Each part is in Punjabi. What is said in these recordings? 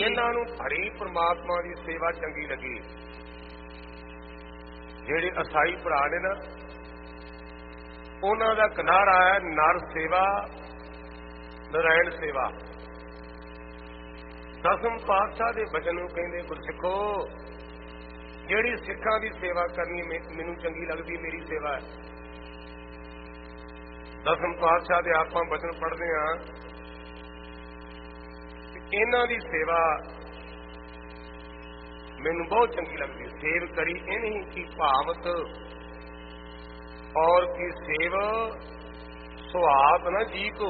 ਜਿਨ੍ਹਾਂ ਨੂੰ ਹਰੀ ਪ੍ਰਮਾਤਮਾ ਦੀ ਸੇਵਾ ਚੰਗੀ ਲੱਗੀ, ਜਿਹੜੇ ਈਸਾਈ ਭਰਾ ਨੇ ਨਾ, ਉਹਨਾਂ ਦਾ ਕਿਨਾਰਾ ਹੈ ਨਰ ਸੇਵਾ ਨਰਾਇਣ ਸੇਵਾ। ਦਸਮ ਪਾਤਸ਼ਾਹ ਦੇ ਬਚਨ ਨੂੰ ਕਹਿੰਦੇ, ਗੁਰਸਿੱਖੋ, ਜਿਹੜੀ ਸਿੱਖਾਂ ਦੀ ਸੇਵਾ ਕਰਨੀ ਮੈਨੂੰ ਚੰਗੀ ਲੱਗਦੀ, ਮੇਰੀ ਸੇਵਾ ਹੈ। ਦਸਮ ਪਾਤਸ਼ਾਹ ਦੇ ਆਪਾਂ ਬਚਨ ਪੜ੍ਹਦੇ ਹਾਂ, ਇਹਨਾਂ ਦੀ ਸੇਵਾ ਮੈਨੂੰ ਬਹੁਤ ਚੰਗੀ ਲੱਗਦੀ। ਸੇਵ ਕਰੀ ਇਨਹੀ ਕੀ ਭਾਵਤ ਔਰ ਕੀ ਸੇਵ ਸੁਹਾਤ ਨਾ ਜੀ ਕੋ।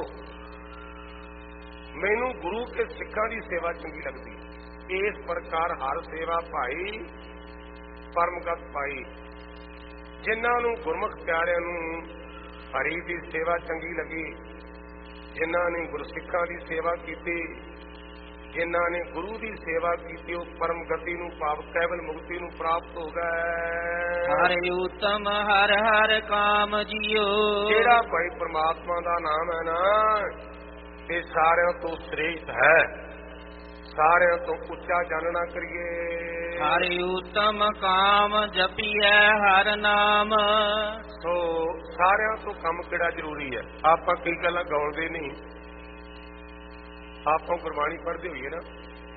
ਮੈਨੂੰ ਗੁਰੂ ਕੇ ਸਿੱਖਾਂ ਦੀ ਸੇਵਾ ਚੰਗੀ ਲੱਗਦੀ। ਇਸ ਪ੍ਰਕਾਰ ਹਰ ਸੇਵਾ ਭਾਈ ਪਰਮਗਤ ਪਾਈ। ਜਿਨ੍ਹਾਂ ਨੂੰ ਗੁਰਮੁਖ ਪਿਆਰਿਆਂ ਨੂੰ ਹਰੀ ਦੀ ਸੇਵਾ ਚੰਗੀ ਲੱਗੀ, ਜਿਨ੍ਹਾਂ ਨੇ ਗੁਰਸਿੱਖਾਂ ਦੀ ਸੇਵਾ ਕੀਤੀ, ਜਿਨ੍ਹਾਂ ਨੇ ਗੁਰੂ ਦੀ ਸੇਵਾ ਕੀਤੀ, ਉਹ ਪਰਮ ਗਤੀ ਨੂੰ ਭਾਵ ਕੇਵਲ ਮੁਕਤੀ ਨੂੰ ਪ੍ਰਾਪਤ ਹੋ ਗਏ। ਹਰਿ ਉਤਮ ਹਰ ਹਰ ਕਾਮ ਜੀਓ। ਜਿਹੜਾ ਭਾਈ ਪ੍ਰਮਾਤਮਾ ਦਾ ਨਾਮ ਹੈ ਨਾ, ਇਹ ਸਾਰਿਆਂ ਤੋਂ ਸ੍ਰੇਸ਼ਟ ਹੈ, ਸਾਰਿਆਂ ਤੋਂ ਉੱਚਾ ਜਾਣਨਾ ਕਰੀਏ। ਹਰਿ ਉਤਮ ਕਾਮ ਜਪੀਐ ਹਰ ਨਾਮ। ਸੋ ਸਾਰਿਆਂ ਤੋਂ ਕੰਮ ਕਿਹੜਾ ਜ਼ਰੂਰੀ ਹੈ? ਆਪਾਂ ਕਈ ਗੱਲਾਂ ਗਾਉਂਦੇ ਨਹੀਂ, ਆਪਾਂ ਗੁਰਬਾਣੀ ਪੜ੍ਹਦੇ ਹੋਈਏ ਨਾ,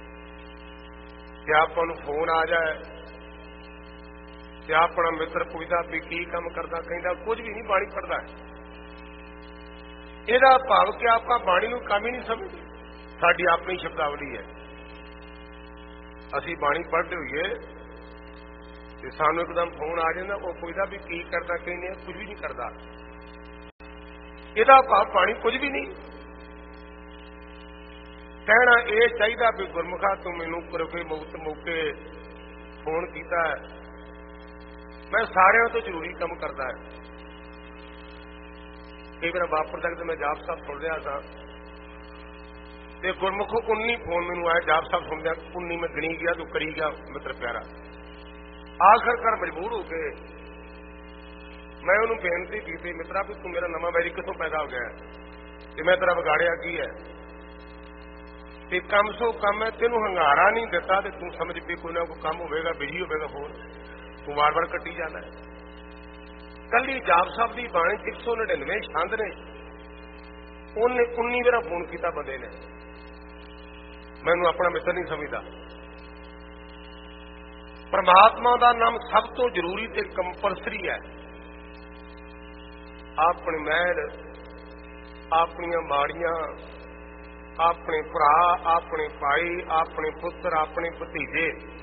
ਤੇ ਆਪਾਂ ਨੂੰ ਫੋਨ ਆ ਜਾਏ ਤੇ ਆਪਣਾ ਮਿੱਤਰ ਪੁੱਛਦਾ ਵੀ ਕੀ ਕੰਮ ਕਰਦਾ, ਕਹਿੰਦਾ ਕੁਝ ਵੀ ਨਹੀਂ, ਬਾਣੀ ਪੜ੍ਹਦਾ। ਇਹਦਾ ਭਾਵ ਕਿ ਆਪਾਂ ਬਾਣੀ ਨੂੰ ਕੰਮ ਹੀ ਨਹੀਂ ਸਮਝਦੇ। ਸਾਡੀ ਆਪਣੀ ਸ਼ਬਦਾਵਲੀ ਹੈ। ਅਸੀਂ ਬਾਣੀ ਪੜ੍ਹਦੇ ਹੋਈਏ ਤੇ ਸਾਨੂੰ ਇੱਕਦਮ ਫੋਨ ਆ ਜਾਂਦਾ, ਉਹ ਪੁੱਛਦਾ ਵੀ ਕੀ ਕਰਦਾ, ਕਹਿੰਦੇ ਕੁਝ ਵੀ ਨਹੀਂ ਕਰਦਾ। ਇਹਦਾ ਭਾਵ ਬਾਣੀ ਕੁਝ ਵੀ ਨਹੀਂ। ਕਹਿਣਾ ਇਹ ਚਾਹੀਦਾ ਵੀ ਗੁਰਮੁਖਾ ਤੂੰ ਮੈਨੂੰ ਕੋਈ ਮੁਕਤ ਮੌਕੇ ਫੋਨ ਕੀਤਾ, ਮੈਂ ਸਾਰਿਆਂ ਤੋਂ ਜ਼ਰੂਰੀ ਕੰਮ ਕਰਦਾ ਹੈ। ਕਈ ਵਾਰ ਵਾਪਰਦਾ ਕਿ ਮੈਂ ਜਾਪ ਸਾਹਿਬ ਸੁਣ ਰਿਹਾ ਸਾਂ ਤੇ ਗੁਰਮੁਖੋ 19 ਫੋਨ ਮੈਨੂੰ ਆਇਆ, ਜਾਪ ਸਾਹਿਬ ਸੁਣਦਿਆਂ 19 ਮੈਂ ਗਿਣੀ ਗਿਆ, ਤੂੰ ਕਰੀ ਗਿਆ ਮਿੱਤਰ ਪਿਆਰਾ। ਆਖਰਕਾਰ ਮਜਬੂਰ ਹੋ ਕੇ ਮੈਂ ਉਹਨੂੰ ਬੇਨਤੀ ਕੀਤੀ, ਮਿੱਤਰਾ ਵੀ ਤੂੰ ਮੇਰਾ ਨਵਾਂ ਵੈਰੀ ਕਿੱਥੋਂ ਪੈਦਾ ਹੋ ਗਿਆ ਤੇ ਮੈਂ ਤੇਰਾ ਵਿਗਾੜਿਆ ਕੀ ਹੈ? ਤੇ ਕਮ ਸੋ ਕਮ ਹੈ ਤੈਨੂੰ ਹੰਗਾਰਾ ਨਹੀਂ ਦਿੱਤਾ ਤੇ ਤੂੰ ਸਮਝ ਵੀ ਕੋਈ ਨਾ ਕੋਈ ਕੰਮ ਹੋਵੇਗਾ, ਬਿਜੀ ਹੋਵੇਗਾ ਫੋਨ, ਤੂੰ ਵਾਰ-ਵਾਰ ਕੱਟੀ ਜਾਂਦਾ। ਕੱਲੀ ਜਾਪ ਸਾਹਿਬ ਦੀ ਬਾਣੀ 199 ਛੰਦ ਨੇ, ਉਹਨੇ 19 ਵਾਰ ਫੋਨ ਕੀਤਾ ਬੰਦੇ ਨੇ। ਮੈਨੂੰ ਆਪਣਾ ਮਿੱਤਰ ਨਹੀਂ ਸਮਝਦਾ। ਪਰਮਾਤਮਾ ਦਾ ਨਾਮ ਸਭ ਤੋਂ ਜ਼ਰੂਰੀ ਤੇ ਕੰਪਲਸਰੀ ਹੈ। ਆਪਣੀ ਮਹਿਲ, ਆਪਣੀਆਂ ਮਾੜੀਆਂ, ਆਪਣੇ ਭਰਾ, ਆਪਣੇ ਭਾਈ, ਆਪਣੇ ਪੁੱਤਰ, ਆਪਣੇ ਭਤੀਜੇ,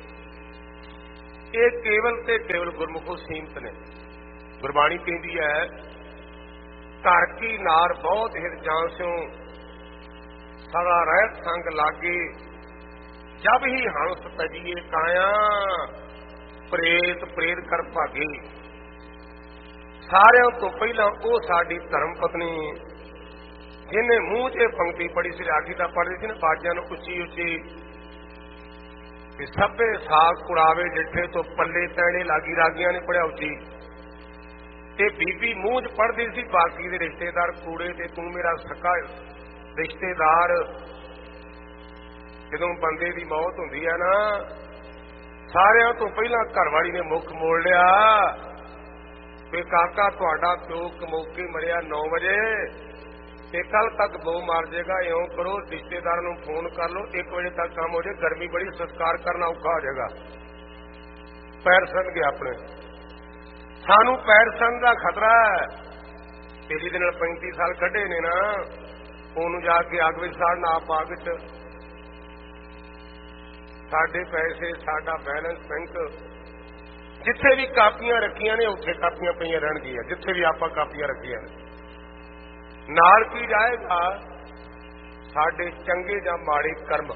ਇਹ ਕੇਵਲ ਤੇ ਕੇਵਲ ਗੁਰਮੁਖੋਂ ਸੀਮਤ ਨੇ। ਗੁਰਬਾਣੀ ਕਹਿੰਦੀ ਹੈ, ਘਰ ਕੀ ਨਾਰ ਬਹੁਤ ਹਿਰ ਜਾਂ ਸਿਓ ਸਦਾ ਰਹਿਤ ਸੰਗ ਲਾਗੇ, ਜਬ ਹੀ ਹੰਸ ਤਜੀਏ ਕਾਇਆ ਪ੍ਰੇਤ ਪ੍ਰੇਤ ਕਰ ਭਾਗੇ। ਸਾਰਿਆਂ ਤੋਂ ਪਹਿਲਾਂ ਉਹ ਸਾਡੀ ਧਰਮ ਪਤਨੀ, ਜਿਹਨੇ ਮੂੰਹ 'ਚ ਪੰਕਤੀ ਪੜੀ ਸੀ, ਰਾਗੀ ਦਾ ਪੜ੍ਹਦੀ ਸੀ ਨਾ, ਬਾਜਾਂ ਨੂੰ ਉੱਚੀ ਉੱਚੀ ਕਿ ਸਭੇ ਸਾਗ ਕੁੜਾਵੇ ਡਿੱਠੇ ਤੋਂ ਪੱਲੇ ਤੈਣੇ ਲਾਗੀ, ਰਾਗੀਆਂ ਨੇ ਪੜਿਆ ਉੱਚੀ। ਤੇ ਬੀਬੀ ਮੂੰਹ 'ਚ ਪੜ੍ਹਦੀ ਸੀ, ਬਾਕੀ ਦੇ ਰਿਸ਼ਤੇਦਾਰ ਕੂੜੇ ਤੇ ਤੂੰ ਮੇਰਾ ਸਕਾ ਰਿਸ਼ਤੇਦਾਰ। ਜਦੋਂ ਬੰਦੇ ਦੀ ਮੌਤ ਹੁੰਦੀ ਹੈ ਨਾ, ਸਾਰਿਆਂ ਤੋਂ ਪਹਿਲਾਂ ਘਰਵਾਲੀ ਨੇ ਮੁੱਖ ਮੋੜ ਲਿਆ ਕਿ ਕਾਕਾ ਤੁਹਾਡਾ ਪਿਓ ਕਮੌਕੇ ਮਰਿਆ 9 ਵਜੇ ਤੇ ਕੱਲ ਤੱਕ ਬੋ ਮਾਰ ਜਾਏਗਾ। ਇਉਂ ਕਰੋ, ਰਿਸ਼ਤੇਦਾਰਾਂ ਨੂੰ ਫੋਨ ਕਰ ਲਓ, 1 ਵਜੇ ਤੱਕ ਕੰਮ ਹੋ ਜਾਏ, ਗਰਮੀ ਬੜੀ, ਸੰਸਕਾਰ ਕਰਨਾ ਔਖਾ ਹੋ ਜਾਏਗਾ। ਪੈਰ ਸੰਨ ਗਏ ਆਪਣੇ। ਸਾਨੂੰ ਪੈਰ ਸੰਨ ਦਾ ਖਤਰਾ ਹੈ। ਤੇ ਜਿਹਦੇ ਨਾਲ 35 ਸਾਲ ਕੱਢੇ ਨੇ ਨਾ, ਉਹਨੂੰ ਜਾ ਕੇ ਅੱਗ ਵਿੱਚ ਸਾੜਨਾ, ਆਪ ਅੱਗ 'ਚ। ਸਾਡੇ ਪੈਸੇ, ਸਾਡਾ ਬੈਲੈਂਸ ਬੈਂਕ, ਜਿੱਥੇ ਵੀ ਕਾਪੀਆਂ ਰੱਖੀਆਂ ਨੇ ਉੱਥੇ ਕਾਪੀਆਂ ਪਈਆਂ ਰਹਿਣਗੀਆਂ, ਜਿੱਥੇ ਵੀ ਆਪਾਂ ਕਾਪੀਆਂ ਰੱਖੀਆਂ ਨੇ। ਨਾਲ ਕੀ ਜਾਏਗਾ? ਸਾਡੇ ਚੰਗੇ ਜਾਂ ਮਾੜੇ ਕਰਮ।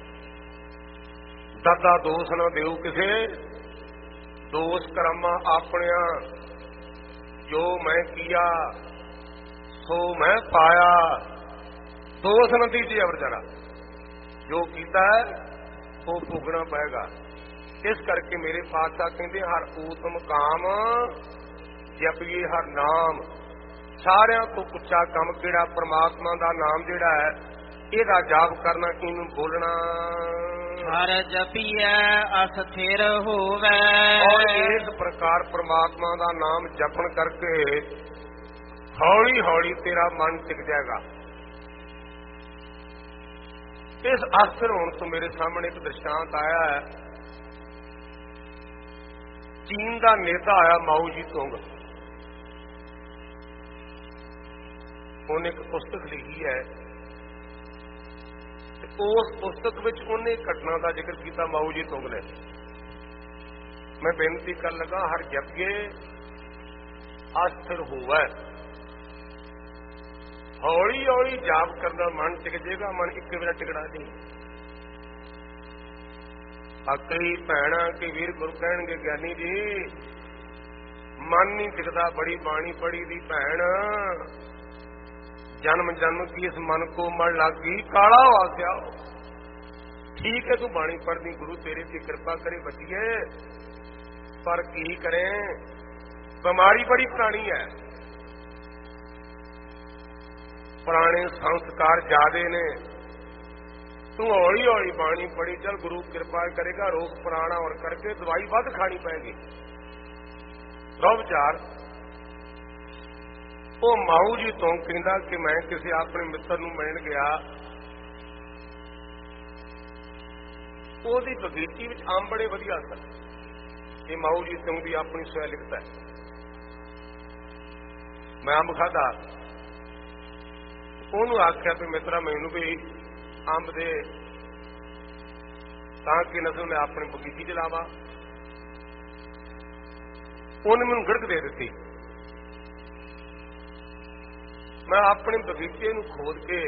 ਦਾਦਾ ਦੋਸ਼ ਨਾ ਦਿਓ ਕਿਸੇ, ਦੋਸ਼ ਕਰਮਾਂ ਆਪਣਿਆਂ, ਜੋ ਮੈਂ ਕੀਆ ਸੋ ਮੈਂ ਪਾਇਆ। ਦੋਸ਼ ਨਾ ਦੀਜੀਏ ਵਿਚਾਰਾ, ਜੋ ਕੀਤਾ ਉਹ ਭੋਗਣਾ ਪਏਗਾ। ਇਸ ਕਰਕੇ ਮੇਰੇ ਪਾਤਸ਼ਾਹ ਕਹਿੰਦੇ, ਹਰ ਊਤਮ ਕਾਮ ਜਪੀਏ ਹਰ ਨਾਮ। ਸਾਰਿਆਂ ਤੋਂ ਉੱਚਾ ਕੰਮ ਕਿਹੜਾ? ਪਰਮਾਤਮਾ ਦਾ ਨਾਮ ਜਿਹੜਾ ਹੈ, ਇਹਦਾ ਜਾਪ ਕਰਨਾ, ਇਹਨੂੰ ਬੋਲਣਾ। ਹਰ ਜਪੀਐ ਅਸਥਿਰ ਹੋਵੈ। ਔਰ ਇਸ ਪ੍ਰਕਾਰ ਪ੍ਰਮਾਤਮਾ ਦਾ ਨਾਮ ਜਪਣ ਕਰਕੇ ਹੌਲੀ ਹੌਲੀ ਤੇਰਾ ਮਨ ਟਿਕ ਜਾਏਗਾ। ਇਸ ਅਸਥਿਰ ਹੋਣ ਤੋਂ ਮੇਰੇ ਸਾਹਮਣੇ ਇੱਕ ਦ੍ਰਿਸ਼ਟਾਂਤ ਆਇਆ ਹੈ। ਚੀਨ ਦਾ ਨੇਤਾ ਆਇਆ ਮਾਓ ਜੀ ਤੁੰਗ। ਉਹਨੇ ਇੱਕ ਪੁਸਤਕ ਲਿਖੀ ਹੈ ਤੇ ਉਸ ਪੁਸਤਕ ਵਿੱਚ ਉਹਨੇ ਘਟਨਾ ਦਾ ਜ਼ਿਕਰ ਕੀਤਾ ਮਾਓ ਜੀ ਤੁੰਗ ਨੇ। ਮੈਂ ਬੇਨਤੀ ਕਰਨ ਲੱਗਾ ਹਰ ਜਪਗੇ ਅਸਥਿਰ ਹੋਵੇ। ਹੌਲੀ ਹੌਲੀ ਜਾਪ ਕਰਨਾ ਮਨ ਟਿਕ ਜਾਏਗਾ। ਮਨ ਇੱਕ ਵੇਲਾ ਟਿਕਣਾ ਨਹੀਂ। ਕਈ ਭੈਣਾਂ ਕਿ ਵੀਰ ਗੁਰੂ ਕਹਿਣਗੇ ਗਿਆਨੀ ਜੀ ਮਨ ਨਹੀਂ ਟਿਕਦਾ, ਬੜੀ ਬਾਣੀ ਪੜੀ ਦੀ ਭੈਣ, ਜਨਮ ਜਨਮ ਕੀ ਇਸ ਮਨ ਕੋ ਮੜ ਲੱਗੀ ਕਾਲਾ ਵਾਸਿਆ। ਠੀਕ ਹੈ ਤੂੰ ਬਾਣੀ ਪੜ੍ਹਦੀ, ਗੁਰੂ ਤੇਰੇ ਤੇ ਕਿਰਪਾ ਕਰੇ ਬੱਚੀਏ, ਪਰ ਕੀ ਕਰੇ ਬਿਮਾਰੀ ਬੜੀ ਪੁਰਾਣੀ ਹੈ, ਪੁਰਾਣੇ ਸੰਸਕਾਰ ਜ਼ਿਆਦੇ ਨੇ। ਤੂੰ ਹੌਲੀ ਹੌਲੀ ਬਾਣੀ ਪੜੀ ਚੱਲ, ਗੁਰੂ ਕਿਰਪਾ ਕਰੇਗਾ, ਰੋਗ ਪੁਰਾਣਾ ਹੋਰ ਕਰਕੇ ਦਵਾਈ ਵੱਧ ਖਾਣੀ ਪਏਗੀ। ਰੋ ਵਿਚਾਰ ਉਹ ਮਾਊ ਜੀ ਤੋਂ ਕਹਿੰਦਾ ਕਿ ਮੈਂ ਕਿਸੇ ਆਪਣੇ ਮਿੱਤਰ ਨੂੰ ਮਿਲਣ ਗਿਆ, ਉਹਦੀ ਬਗੀਚੀ ਵਿੱਚ ਅੰਬ ਬੜੇ ਵਧੀਆ ਸਨ। ਇਹ ਮਾਊ ਜੀ ਤੋਂ ਦੀ ਆਪਣੀ ਸਵੈ ਲਿਖਤਾ ਹੈ। ਮੈਂ ਅੰਬ ਖਾਧਾ, ਉਹਨੂੰ ਆਖਿਆ ਵੀ ਮਿੱਤਰਾ ਮੈਨੂੰ ਵੀ ਅੰਬ ਦੇ ਤਾਂ ਕਿ ਨਸਲ ਮੈਂ ਆਪਣੇ ਬਗੀਚੀ ਚ ਲਾਵਾਂ। ਉਹਨੇ ਮੈਨੂੰ ਗੜਕ ਦੇ ਦਿੱਤੀ। ਮੈਂ ਆਪਣੇ ਬਗੀਚੇ ਨੂੰ ਖੋਦ ਕੇ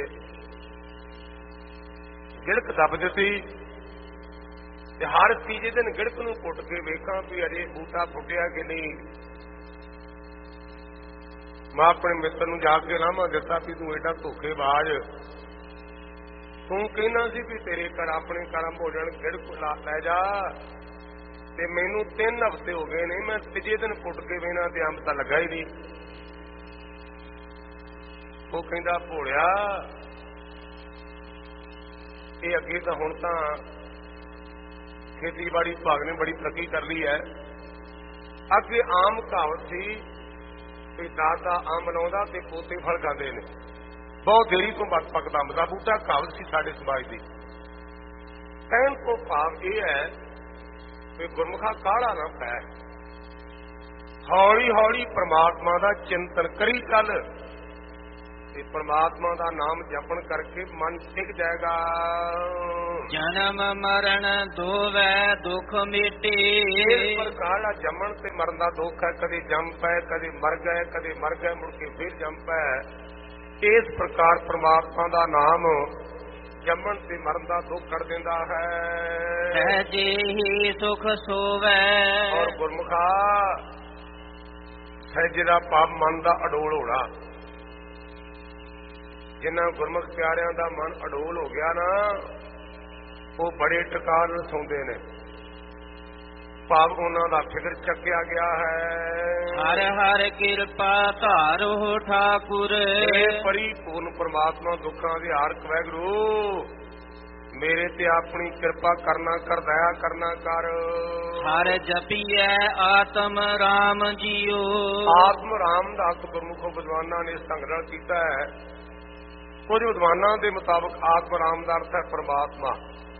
ਗਿੜਕ ਦੱਬ ਦਿੱਤੀ ਤੇ ਹਰ ਤੀਜੇ ਦਿਨ ਗਿੜਕ ਨੂੰ ਪੁੱਟ ਕੇ ਵੇਖਾਂ ਵੀ ਅਜੇ ਬੂਟਾ ਫੁੱਟਿਆ ਕਿ ਨਹੀਂ। ਮੈਂ ਆਪਣੇ ਮਿੱਤਰ ਨੂੰ ਜਾ ਕੇ ਲਾਮਾ ਦਿੱਤਾ ਵੀ ਤੂੰ ਏਡਾ ਧੋਖੇਬਾਜ਼, ਤੂੰ ਕਹਿੰਦਾ ਸੀ ਵੀ ਤੇਰੇ ਘਰ ਆਪਣੇ ਕਰਮ ਹੋ ਜਾਣ, ਗਿੜਕ ਲੈ ਜਾ, ਤੇ ਮੈਨੂੰ 3 ਹਫ਼ਤੇ ਹੋ ਗਏ ਨੇ, ਮੈਂ ਤੀਜੇ ਦਿਨ ਪੁੱਟ ਕੇ ਵੇਣਾ ਤੇ ਅੰਬ ਤਾਂ ਲੱਗਾ ਹੀ ਨਹੀਂ। ਉਹ ਕਹਿੰਦਾ ਭੋਲਿਆ ਇਹ ਅੱਗੇ ਤਾਂ ਹੁਣ ਤਾਂ ਖੇਤੀਬਾੜੀ ਵਿਭਾਗ ਨੇ ਬੜੀ ਤਰੱਕੀ ਕਰ ਲਈ ਹੈ। ਅੱਗੇ ਆਮ ਕਹਾਵਤ ਸੀ ਵੀ ਦਾਦਾ ਅੰਬ ਲਾਉਂਦਾ ਤੇ ਪੋਤੇ ਫਲ ਖਾਂਦੇ ਨੇ, ਬਹੁਤ ਦੇਰੀ ਤੋਂ ਬਾਅਦ ਪੱਕਦਾ ਅੰਬ ਦਾ ਬੂਟਾ, ਕਹਾਵਤ ਸੀ ਸਾਡੇ ਸਮਾਜ ਦੀ। ਕਹਿਣ ਤੋਂ ਭਾਵ ਇਹ ਹੈ ਵੀ ਗੁਰਮੁਖਾ ਕਾਹਲਾ ਨਾ ਪੈ, ਹੌਲੀ ਹੌਲੀ ਪ੍ਰਮਾਤਮਾ ਦਾ ਚਿੰਤਨ ਕਰੀ ਚੱਲ ਤੇ ਪ੍ਰਮਾਤਮਾ ਦਾ ਨਾਮ ਜਪਣ ਕਰਕੇ ਮਨ ਟਿਕ ਜਾਏਗਾ। ਜਨਮ ਮਰਨ ਦੋਵੈ ਦੁਖ ਮਿਟੇ। ਇਸ ਪ੍ਰਕਾਰ ਦਾ ਜੰਮਣ ਤੇ ਮਰਨ ਦਾ ਦੁੱਖ ਹੈ, ਕਦੇ ਜੰਮ ਪਏ, ਕਦੇ ਮਰ ਗਏ, ਮੁੜ ਕੇ ਫਿਰ ਜੰਮ ਪਏ। ਇਸ ਪ੍ਰਕਾਰ ਪ੍ਰਮਾਤਮਾ ਦਾ ਨਾਮ ਜੰਮਣ ਤੇ ਮਰਨ ਦਾ ਦੁੱਖ ਕਰ ਦਿੰਦਾ ਹੈ। ਸਹਿਜੇ ਹੀ ਸੁਖ ਸੋਵੈ। ਔਰ ਗੁਰਮੁਖਾ ਸਹਿਜੇ ਦਾ ਭਾਵ ਮਨ ਦਾ ਅਡੋਲ ਹੋਣਾ। ਜਿਨ੍ਹਾਂ ਗੁਰਮੁਖ ਪਿਆਰਿਆਂ ਦਾ ਮਨ ਅਡੋਲ ਹੋ ਗਿਆ ਨਾ, ਉਹ ਬੜੇ ਟਿਕਾ ਨਾਲ ਸੌਂਦੇ ਨੇ, ਭਾਵ ਉਹਨਾਂ ਦਾ ਫਿਕਰ ਚੱਕਿਆ ਗਿਆ ਹੈ। ਹਰ ਹਰ ਕਿਰਪਾ ਧਾਰੋ ਠਾਕੁਰ। ਇਹ ਪਰਿਪੂਰਨ ਪਰਮਾਤਮਾ ਦੁੱਖਾਂ ਦੇ ਹਾਰਕ ਵਾਹਿਗੁਰੂ ਮੇਰੇ ਤੇ ਆਪਣੀ ਕਿਰਪਾ ਕਰਨਾ ਕਰ, ਦਇਆ ਕਰਨਾ ਕਰ। ਹਰ ਜਪੀਐ ਆਤਮ ਰਾਮ ਜੀਓ। ਆਤਮ ਰਾਮ ਦਾ ਹੱਕ ਗੁਰਮੁਖੋ ਵਿਦਵਾਨਾਂ ਨੇ ਇਸ ਢੰਗ ਨਾਲ ਕੀਤਾ ਹੈ। ਕੁਝ ਵਿਦਵਾਨਾਂ ਦੇ ਮੁਤਾਬਕ ਆਤਮ ਰਾਮ ਦਾ ਅਰਥ ਹੈ ਪਰਮਾਤਮਾ,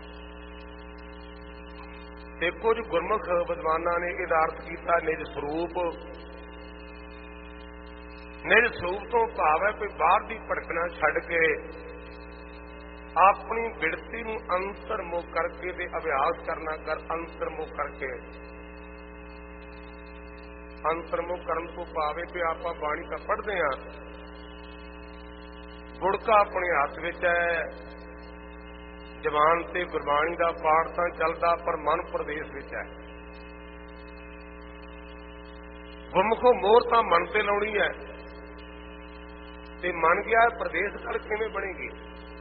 ਤੇ ਕੁਝ ਗੁਰਮੁਖ ਵਿਦਵਾਨਾਂ ਨੇ ਇਹਦਾ ਅਰਥ ਕੀਤਾ ਨਿਜ ਸਰੂਪ। ਨਿਜ ਸਰੂਪ ਤੋਂ ਭਾਵ ਹੈ ਕੋਈ ਬਾਹਰ ਦੀ ਭੜਕਣਾ ਛੱਡ ਕੇ ਆਪਣੀ ਬਿਰਤੀ ਨੂੰ ਅੰਤਰਮੁਖ ਕਰਕੇ ਤੇ ਅਭਿਆਸ ਕਰਨਾ ਕਰ। ਅੰਤਰਮੁਖ ਕਰਕੇ, ਅੰਤਰਮੁਖ ਕਰਨ ਤੋਂ ਭਾਵੇਂ ਕਿ ਆਪਾਂ ਬਾਣੀ ਤਾਂ ਪੜ੍ਹਦੇ ਹਾਂ, ਗੁੜਕਾ ਆਪਣੇ ਹੱਥ ਵਿੱਚ ਹੈ, ਜ਼ਬਾਨ ਤੇ ਗੁਰਬਾਣੀ ਦਾ ਪਾਠ ਤਾਂ ਚੱਲਦਾ ਪਰ ਮਨ ਪ੍ਰਦੇਸ਼ ਵਿੱਚ ਹੈ। ਗੁਰਮੁਖੋ ਮੋਹਰ ਤਾਂ ਮਨ ਤੇ ਲਾਉਣੀ ਹੈ ਤੇ ਮਨ ਗਿਆ ਪ੍ਰਦੇਸ਼ ਕਰ ਕਿਵੇਂ ਬਣੇਗੀ।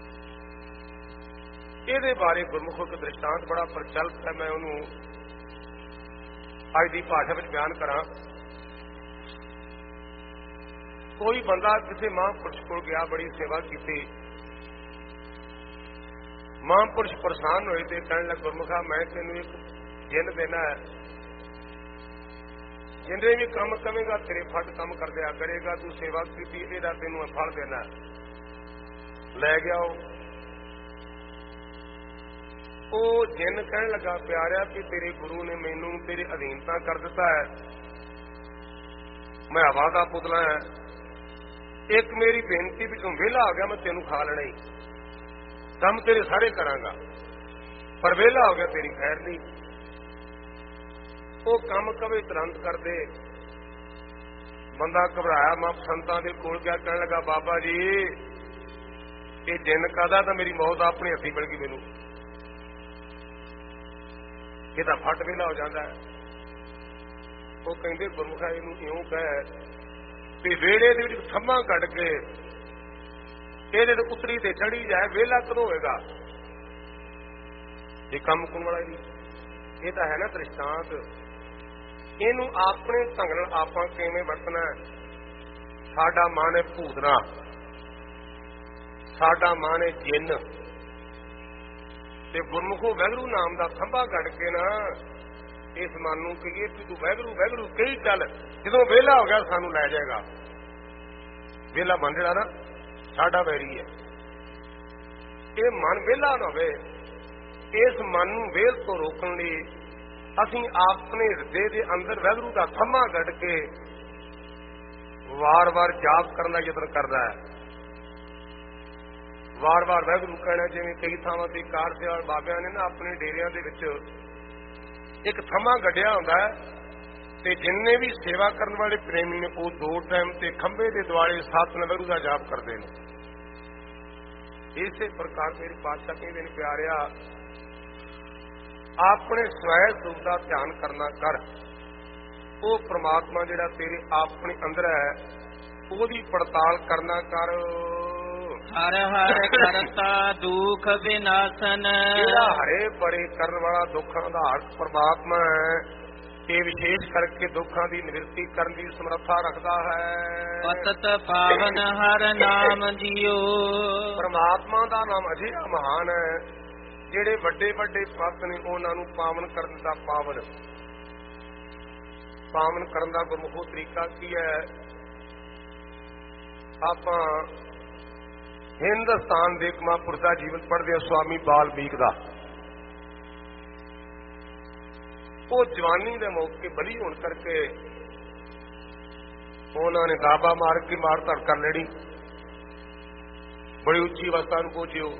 ਇਹਦੇ ਬਾਰੇ ਗੁਰਮੁਖੋ ਇੱਕ ਦ੍ਰਿਸ਼ਟਾਂਤ ਬੜਾ ਪ੍ਰਚਲਿਤ ਹੈ, ਮੈਂ ਉਹਨੂੰ ਅੱਜ ਦੀ ਭਾਸ਼ਾ ਵਿੱਚ ਬਿਆਨ ਕਰਾਂ। ਕੋਈ ਬੰਦਾ ਕਿਸੇ ਮਹਾਂਪੁਰਸ਼ ਕੋਲ ਗਿਆ, ਬੜੀ ਸੇਵਾ ਕੀਤੀ, ਮਹਾਂਪੁਰਸ਼ ਪ੍ਰਸੰਨ ਹੋਏ ਤੇ ਕਹਿਣ ਲੱਗ, ਗੁਰਮੁਖਾ ਮੈਂ ਤੈਨੂੰ ਇੱਕ ਜਿੰਨ ਦੇਣਾ ਹੈ, ਜਿੰਨੇ ਵੀ ਕੰਮ ਕਵੇਂਗਾ ਤੇਰੇ ਫੱਟ ਕੰਮ ਕਰ ਦਿਆ ਕਰੇਗਾ, ਤੂੰ ਸੇਵਾ ਕੀਤੀ ਇਹਦਾ ਤੈਨੂੰ ਫਲ ਦੇਣਾ। ਲੈ ਗਿਆ ਉਹ ਜਿੰਨ ਕਹਿਣ ਲੱਗਾ, ਪਿਆਰਿਆ ਕਿ ਤੇਰੇ ਗੁਰੂ ਨੇ ਮੈਨੂੰ ਤੇਰੇ ਅਧੀਨਤਾ ਕਰ ਦਿੱਤਾ ਹੈ, ਮੈਂ ਹਵਾ ਦਾ ਪੁਤਲਾ ਹੈ, ਇੱਕ ਮੇਰੀ ਬੇਨਤੀ ਵੀ ਤੂੰ ਵਿਹਲਾ ਹੋ ਗਿਆ ਮੈਂ ਤੈਨੂੰ ਖਾ ਲੈਣਾ ਹੀ, ਕੰਮ ਤੇਰੇ ਸਾਰੇ ਕਰਾਂਗਾ, ਪਰ ਵਿਹਲਾ ਹੋ ਗਿਆ ਤੇਰੀ ਖੈਰ ਨਹੀਂ। ਉਹ ਕੰਮ ਕਵੇ ਤੁਰੰਤ ਕਰਦੇ। ਬੰਦਾ ਘਬਰਾਇਆ, ਮੈਂ ਸੰਤਾਂ ਦੇ ਕੋਲ ਗਿਆ, ਕਹਿਣ ਲੱਗਾ, ਬਾਬਾ ਜੀ ਇਹ ਜਿੰਨ ਕਾਹਦਾ, ਤਾਂ ਮੇਰੀ ਮੌਤ ਆਪਣੇ ਹੱਥੀਂ ਮਿਲ ਗਈ ਮੈਨੂੰ, ਇਹ ਤਾਂ ਫੱਟ ਵਿਹਲਾ ਹੋ ਜਾਂਦਾ ਹੈ। ਉਹ ਕਹਿੰਦੇ, ਗੁਰਮੁਖਾ ਇਹਨੂੰ ਇਉਂ ਕਹਿ ਵੀ ਵਿਹੜੇ ਦੇ ਵਿੱਚ ਥੰਮਾ ਕੱਢ ਕੇ ਇਹਦੇ ਤੇ ਉਤਰੀ ਤੇ ਚੜੀ ਜਾਏ, ਵਿਹਲਾ ਕਦੋਂ ਹੋਏਗਾ? ਇਹ ਕੰਮ ਕੁਣ ਵਾਲਾ ਨਹੀਂ, ਇਹ ਤਾਂ ਹੈ ਨਾ ਦ੍ਰਿਸ਼ਟਾਂਤ। ਇਹਨੂੰ ਆਪਣੇ ਢੰਗ ਨਾਲ ਆਪਾਂ ਕਿਵੇਂ ਵਰਤਣਾ? ਸਾਡਾ ਮਨ ਹੈ ਭੂਤਨਾ, ਸਾਡਾ ਮਨ ਹੈ ਜਿੰਨ, ਤੇ ਗੁਰਮੁਖੋ ਵਾਹਿਗੁਰੂ ਨਾਮ ਦਾ ਖੰਭਾ ਕੱਢ ਕੇ ਨਾ ਇਸ ਮਨ ਨੂੰ ਕਹੀਏ ਕਿ ਤੂੰ ਵਾਹਿਗੁਰੂ ਵਾਹਿਗੁਰੂ ਕਹੀ ਚੱਲ, ਜਦੋਂ ਵਿਹਲਾ ਹੋ ਗਿਆ ਸਾਨੂੰ ਲੈ ਜਾਏਗਾ। ਵਿਹਲਾ ਮਨ ਜਿਹੜਾ ਨਾ ਸਾਡਾ ਵੈਰੀ ਹੈ, ਇਹ ਮਨ ਵਿਹਲਾ ਨਾ ਹੋਵੇ। ਇਸ ਮਨ ਨੂੰ ਵਿਹਲ ਤੋਂ ਰੋਕਣ ਲਈ ਅਸੀਂ ਆਪਣੇ ਹਿਰਦੇ ਦੇ ਅੰਦਰ ਵਾਹਿਗੁਰੂ ਦਾ ਖੰਭਾ ਕੱਢ ਕੇ ਵਾਰ-ਵਾਰ ਜਾਪ ਕਰਨ ਦਾ ਯਤਨ ਕਰਦਾ ਹੈ। ਵਾਰ-ਵਾਰ ਵਾਹਿਗੁਰੂ ਕਹਿਣਾ, ਜਿਵੇਂ ਕਈ ਥਾਵਾਂ ਤੇ ਕਾਰ ਸੇਵਾ ਬਾਬਿਆਂ ਨੇ ਨਾ ਆਪਣੇ ਡੇਰਿਆਂ ਦੇ ਵਿੱਚ ਇੱਕ ਥੰਮਾ ਗੱਡਿਆ ਹੁੰਦਾ ਹੈ, ਤੇ ਜਿੰਨੇ ਵੀ ਸੇਵਾ ਕਰਨ ਵਾਲੇ ਪ੍ਰੇਮੀ ਨੇ ਉਹ 2 ਟਾਈਮ ਤੇ ਖੰਭੇ ਦੇ ਦੁਆਲੇ ਸਤਿਨਾਮ ਵਾਹਿਗੁਰੂ ਦਾ ਜਾਪ ਕਰਦੇ ਨੇ। ਇਸੇ ਪ੍ਰਕਾਰ ਮੇਰੇ ਪਾਤਸ਼ਾਹ ਕਹਿੰਦੇ ਨੇ, ਪਿਆਰਿਆ ਆਪਣੇ ਸਵੈ ਸਰੂਪ ਦਾ ਧਿਆਨ ਕਰਨਾ ਕਰ। ਉਹ ਪ੍ਰਮਾਤਮਾ ਜਿਹੜਾ ਤੇਰੇ ਆਪਣੇ ਅੰਦਰ ਹੈ ਉਹਦੀ ਪੜਤਾਲ ਕਰਨਾ ਕਰ। ਹਰ ਹਰ ਕਰਤਾ ਦੁਖ ਵਿਨਾਸ਼ਨ, ਜਿਹੜਾ ਹਰੇ ਪਰੇ ਕਰਨ ਵਾਲਾ ਦੁੱਖਾਂ ਦਾ ਹਰ ਪ੍ਰਮਾਤਮਾ ਹੈ, ਇਹ ਵਿਸ਼ੇਸ਼ ਕਰਕੇ ਦੁੱਖਾਂ ਦੀ ਨਿਵਰਤੀ ਕਰਨ ਦੀ ਸਮਰੱਥਾ ਰੱਖਦਾ ਹੈ। ਪਤਤ ਪਾਵਨ ਹਰ ਨਾਮ ਜੀਓ, ਪ੍ਰਮਾਤਮਾ ਦਾ ਨਾਮ ਅਜਿਹਾ ਮਹਾਨ ਹੈ, ਜਿਹੜੇ ਵੱਡੇ ਵੱਡੇ ਪਤ ਨੇ ਉਹਨਾਂ ਨੂੰ ਪਾਵਨ ਕਰਨ ਦਾ ਪਾਵਨ ਕਰਨ ਦਾ ਗੁਰਮੁਖੋ ਤਰੀਕਾ ਕੀ ਹੈ? ਆਪਾਂ ਹਿੰਦੁਸਤਾਨ ਦੇ ਇੱਕ ਮਹਾਂਪੁਰਸ਼ ਦਾ ਜੀਵਨ ਪੜ੍ਹਦੇ ਹਾਂ, ਸਵਾਮੀ ਬਾਲਮੀਕ ਦਾ। ਉਹ ਜਵਾਨੀ ਦੇ ਮੌਕੇ ਬਲੀ ਹੋਣ ਕਰਕੇ ਉਹਨਾਂ ਨੇ ਦਾਬਾ ਮਾਰ ਕੇ ਮਾਰ ਧੜ ਕਰ ਲੈਣੀ, ਬੜੀ ਉੱਚੀ ਅਵਸਥਾ ਨੂੰ ਪਹੁੰਚਿਓ।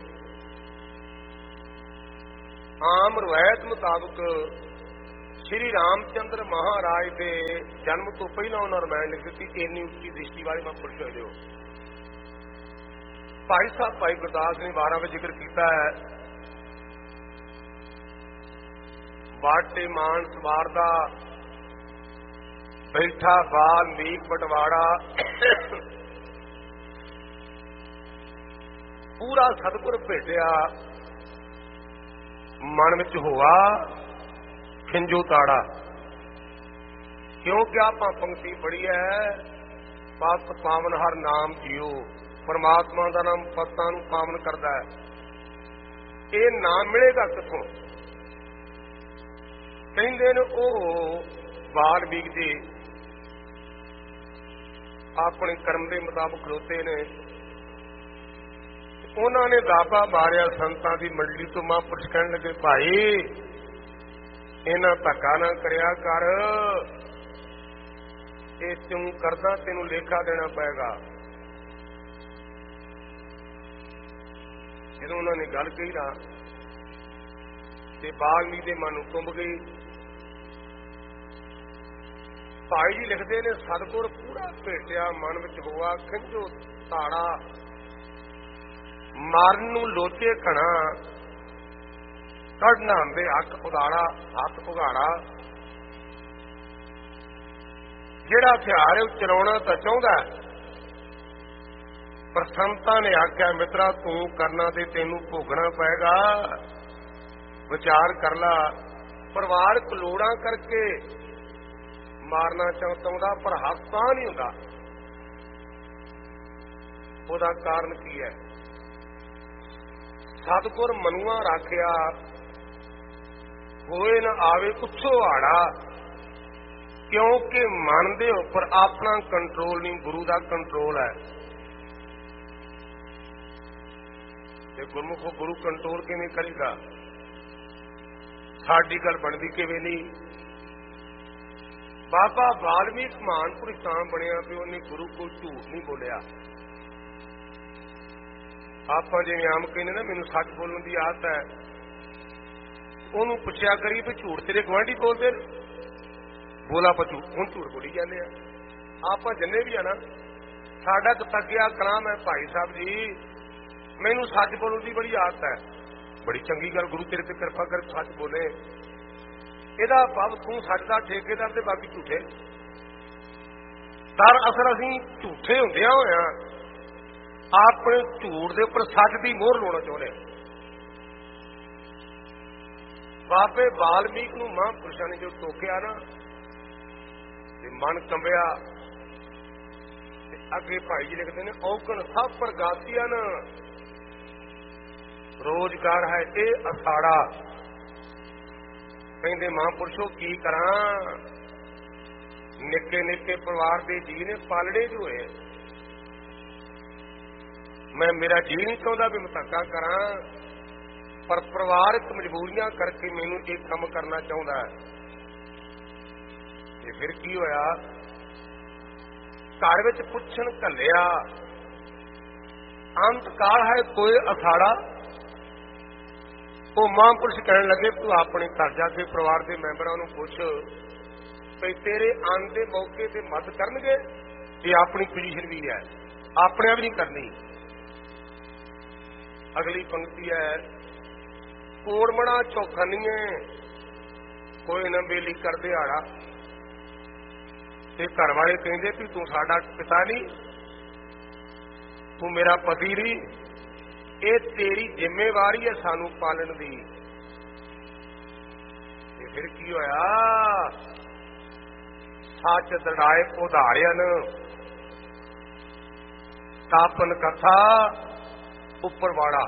ਆਮ ਰਵਾਇਤ ਮੁਤਾਬਕ ਸ਼੍ਰੀ ਰਾਮਚੰਦਰ ਮਹਾਰਾਜ ਦੇ ਜਨਮ ਤੋਂ ਪਹਿਲਾਂ ਉਹਨਾਂ ਰਮਾਇਣ ਲਿਖ ਦਿੱਤੀ, ਇੰਨੀ ਉੱਚੀ ਦ੍ਰਿਸ਼ਟੀ ਵਾਲੇ ਮਹਾਂਪੁਰਸ਼ ਹੋਏ ਹੋ। ਭਾਈ ਸਾਹਿਬ ਭਾਈ ਗੁਰਦਾਸ ਨੇ 12 ਵਿੱਚ ਜ਼ਿਕਰ ਕੀਤਾ ਹੈ, ਬਾਟੇ ਮਾਨ ਸਮਾਰਦਾ ਬੈਠਾ ਬਾਲਮੀਕ ਬਟਵਾੜਾ, ਪੂਰਾ ਸਤਿਗੁਰ ਭੇਟਿਆ ਮਨ ਵਿੱਚ ਹੋਆ ਖਿੰਜੋ ਤਾੜਾ। ਕਿਉਂਕਿ ਆਪਾਂ ਪੰਕਤੀ ਪੜ੍ਹੀ ਹੈ, ਪਤ ਪਾਵਨ ਹਰ ਨਾਮ ਜੀਓ, ਪਰਮਾਤਮਾ ਦਾ ਨਾਮ ਪਤਾਂ ਨੂੰ ਪਾਵਨ ਕਰਦਾ ਹੈ। ਇਹ ਨਾਮ ਮਿਲੇਗਾ ਕਿੱਥੋਂ? ਕਹਿੰਦੇ ਨੇ ਉਹ ਬਾਲਮੀਕ ਜੀ ਆਪਣੇ ਕਰਮ ਦੇ ਮੁਤਾਬਕ ਖਲੋਤੇ ਨੇ, ਉਹਨਾਂ ਨੇ ਦਾਬਾ ਮਾਰਿਆ ਸੰਤਾਂ ਦੀ ਮੰਡਲੀ ਤੋਂ। ਮਹਾਂਪੁਰਸ਼ ਕਹਿਣ ਲੱਗੇ, ਭਾਈ ਇਹਨਾਂ ਧੱਕਾ ਨਾ ਕਰਿਆ ਕਰ, ਇਹ ਤੂੰ ਕਰਦਾ ਤੈਨੂੰ ਲੇਖਾ ਦੇਣਾ ਪਏਗਾ। ਜਦੋਂ ਉਹਨਾਂ ਨੇ ਗੱਲ ਕਹੀ ਨਾ ਤੇ ਬਾਲਮੀਕ ਦੇ ਮਨ ਨੂੰ ਟੁੰਬ ਗਈ। ਭਾਈ ਜੀ ਲਿਖਦੇ ਨੇ, ਸਤਿਗੁਰ ਪੂਰਾ ਭੇਟਿਆ ਮਨ ਵਿੱਚ ਹੋਆ ਖਿੰਜੋ ਤਾੜਾ, ਮਾਰਨ ਨੂੰ ਲੋਚੇ ਘਣਾ, ਕੱਢਣਾ ਹੁੰਦੇ ਹੱਕ ਉਦਾੜਾ ਹੱਥ ਉਗਾੜਾ। ਜਿਹੜਾ ਹਥਿਆਰ ਚਲਾਉਣਾ ਤਾਂ ਚਾਹੁੰਦਾ, ਪਰ ਸੰਤਾਂ ਨੇ ਆਖਿਆ ਮਿੱਤਰਾ ਤੂੰ ਕਰਨਾ ਤੇ ਤੈਨੂੰ ਭੋਗਣਾ ਪਏਗਾ, ਵਿਚਾਰ ਕਰ ਲਾ। ਪਰਿਵਾਰਕ ਲੋੜਾਂ ਕਰਕੇ ਮਾਰਨਾ ਚਾਹੁੰਦਾ, ਪਰ ਹੱਕ ਤਾਂ ਨਹੀਂ ਹੁੰਦਾ। ਉਹਦਾ ਕਾਰਨ ਕੀ ਹੈ? ਸਤਿਗੁਰ ਮਨੁਆ ਰਾਖਿਆ, ਹੋਏ ਨਾ ਆਵੇ ਕੁਛੋ ਆੜਾ। ਕਿਉਂਕਿ ਮਨ ਦੇ ਉੱਪਰ ਆਪਣਾ ਕੰਟਰੋਲ ਨਹੀਂ, ਗੁਰੂ ਦਾ ਕੰਟਰੋਲ ਹੈ। ਤੇ ਗੁਰਮੁਖ ਗੁਰੂ ਕੰਟਰੋਲ ਕਿਵੇਂ ਕਰੇਗਾ? ਸਾਡੀ ਗੱਲ ਬਣਦੀ ਕਿਵੇਂ ਨਹੀਂ? ਬਾਬਾ ਵਾਲਮੀਕ ਮਹਾਨ ਪੁਰਖ ਤਾਂ ਬਣਿਆ ਵੀ ਉਹਨੇ ਗੁਰੂ ਕੋਲ ਝੂਠ ਨਹੀਂ ਬੋਲਿਆ। ਆਪਾਂ ਜਿਵੇਂ ਆਮ ਕਹਿੰਦੇ ਨਾ ਮੈਨੂੰ ਸੱਚ ਬੋਲਣ ਦੀ ਆਦਤ ਹੈ, ਉਹਨੂੰ ਪੁੱਛਿਆ ਕਰੀ ਵੀ ਝੂਠ ਤੇਰੇ ਗੁਆਂਢੀ ਬੋਲਦੇ ਨੇ, ਬੋਲਾ ਆਪਾਂ ਹੁਣ ਝੂਠ ਬੋਲੀ ਜਾਂਦੇ ਆ। ਆਪਾਂ ਜਿੰਨੇ ਵੀ ਆ ਨਾ, ਸਾਡਾ ਤੱਕਿਆ ਕਲਾਮ ਹੈ ਭਾਈ ਸਾਹਿਬ ਜੀ, ਮੈਨੂੰ ਸੱਚ ਬੋਲਣ ਦੀ ਬੜੀ ਆਦਤ ਹੈ। ਬੜੀ ਚੰਗੀ ਗੱਲ, ਗੁਰੂ ਤੇਰੇ ਤੇ ਕਿਰਪਾ ਕਰ ਸੱਚ ਬੋਲੇ। ਇਹਦਾ ਭਾਵ ਤੂੰ ਸੱਚ ਦਾ ਠੇਕੇਦਾਰ ਤੇ ਬਾਕੀ ਝੂਠੇ। ਦਰਅਸਲ ਅਸੀਂ ਝੂਠੇ ਹੁੰਦਿਆਂ ਹੋਇਆ ਆਪਣੇ ਝੂਠ ਦੇ ਉੱਪਰ ਸੱਚ ਦੀ ਮੋਹਰ ਲਾਉਣਾ ਚਾਹੁੰਦੇ। ਬਾਬੇ ਵਾਲਮੀਕ ਨੂੰ ਮਹਾਂਪੁਰਸ਼ਾਂ ਨੇ ਜੋ ਟੋਕਿਆ ਨਾ ਤੇ ਮਨ ਕੰਬਿਆ। ਤੇ ਅੱਗੇ ਭਾਈ ਜੀ ਲਿਖਦੇ ਨੇ, ਔਗਣ ਸਭ ਪ੍ਰਗਾਸੀਆਂ ਨ ਰੋਜ਼ਗਾਰ ਹੈ ਇਹ ਅਖਾੜਾ। ਕਹਿੰਦੇ ਮਹਾਂਪੁਰਸ਼ੋ ਕੀ ਕਰਾਂ, ਨਿੱਕੇ ਨਿੱਕੇ ਪਰਿਵਾਰ ਦੇ ਜੀ ਨੇ ਪਾਲੜੇ ਜੋ ਹੋਏ। ਮੇਰਾ ਜੀ ਨਹੀਂ ਚਾਹੁੰਦਾ ਵੀ ਮੈਂ ਧੱਕਾ ਕਰਾਂ, ਪਰ ਪਰਿਵਾਰਕ ਮਜਬੂਰੀਆਂ ਕਰਕੇ ਮੈਨੂੰ ਇਹ ਕੰਮ ਕਰਨਾ ਚਾਹੁੰਦਾ ਹੈ। ਤੇ ਫਿਰ ਕੀ ਹੋਇਆ? ਘਰ ਵਿੱਚ ਪੁੱਛਣ ਘੱਲਿਆ, ਅੰਤ ਕਾਲ ਹੈ ਕੋਈ ਅਖਾੜਾ। ਉਹ ਮਹਾਂਪੁਰਸ਼ ਕਹਿਣ ਲੱਗੇ, ਤੂੰ ਆਪਣੇ ਘਰ ਜਾ ਕੇ ਪਰਿਵਾਰ ਦੇ ਮੈਂਬਰਾਂ ਨੂੰ ਪੁੱਛ ਵੀ ਤੇਰੇ ਆਉਣ ਦੇ ਮੌਕੇ ਤੇ ਮਦਦ ਕਰਨਗੇ। ਇਹ ਆਪਣੀ ਪੋਜੀਸ਼ਨ ਵੀ ਹੈ, ਆਪਣੇ ਆਪ ਨਹੀਂ ਕਰਨੀ। ਅਗਲੀ ਪੰਕਤੀ ਹੈ, ਕੋੜਮਣਾ ਚੌਖਾਨੀਏ ਕੋਈ ਨਾ ਬੇਲੀ ਕਰ ਦਿਹਾੜਾ। ਤੇ ਘਰ ਵਾਲੇ ਕਹਿੰਦੇ ਵੀ ਤੂੰ ਸਾਡਾ ਪਿਤਾ ਨਹੀਂ, ਤੂੰ ਮੇਰਾ ਪਤੀ ਨਹੀਂ, ਇਹ ਤੇਰੀ ਜ਼ਿੰਮੇਵਾਰੀ ਹੈ ਸਾਨੂੰ ਪਾਲਣ ਦੀ। ਤੇ ਫਿਰ ਕੀ ਹੋਇਆ? ਸੱਚ ਦੜਾਏ ਉਧਾਰਿਆਨ, ਤਾਪਨ ਕਥਾ ਉੱਪਰ ਵਾੜਾ।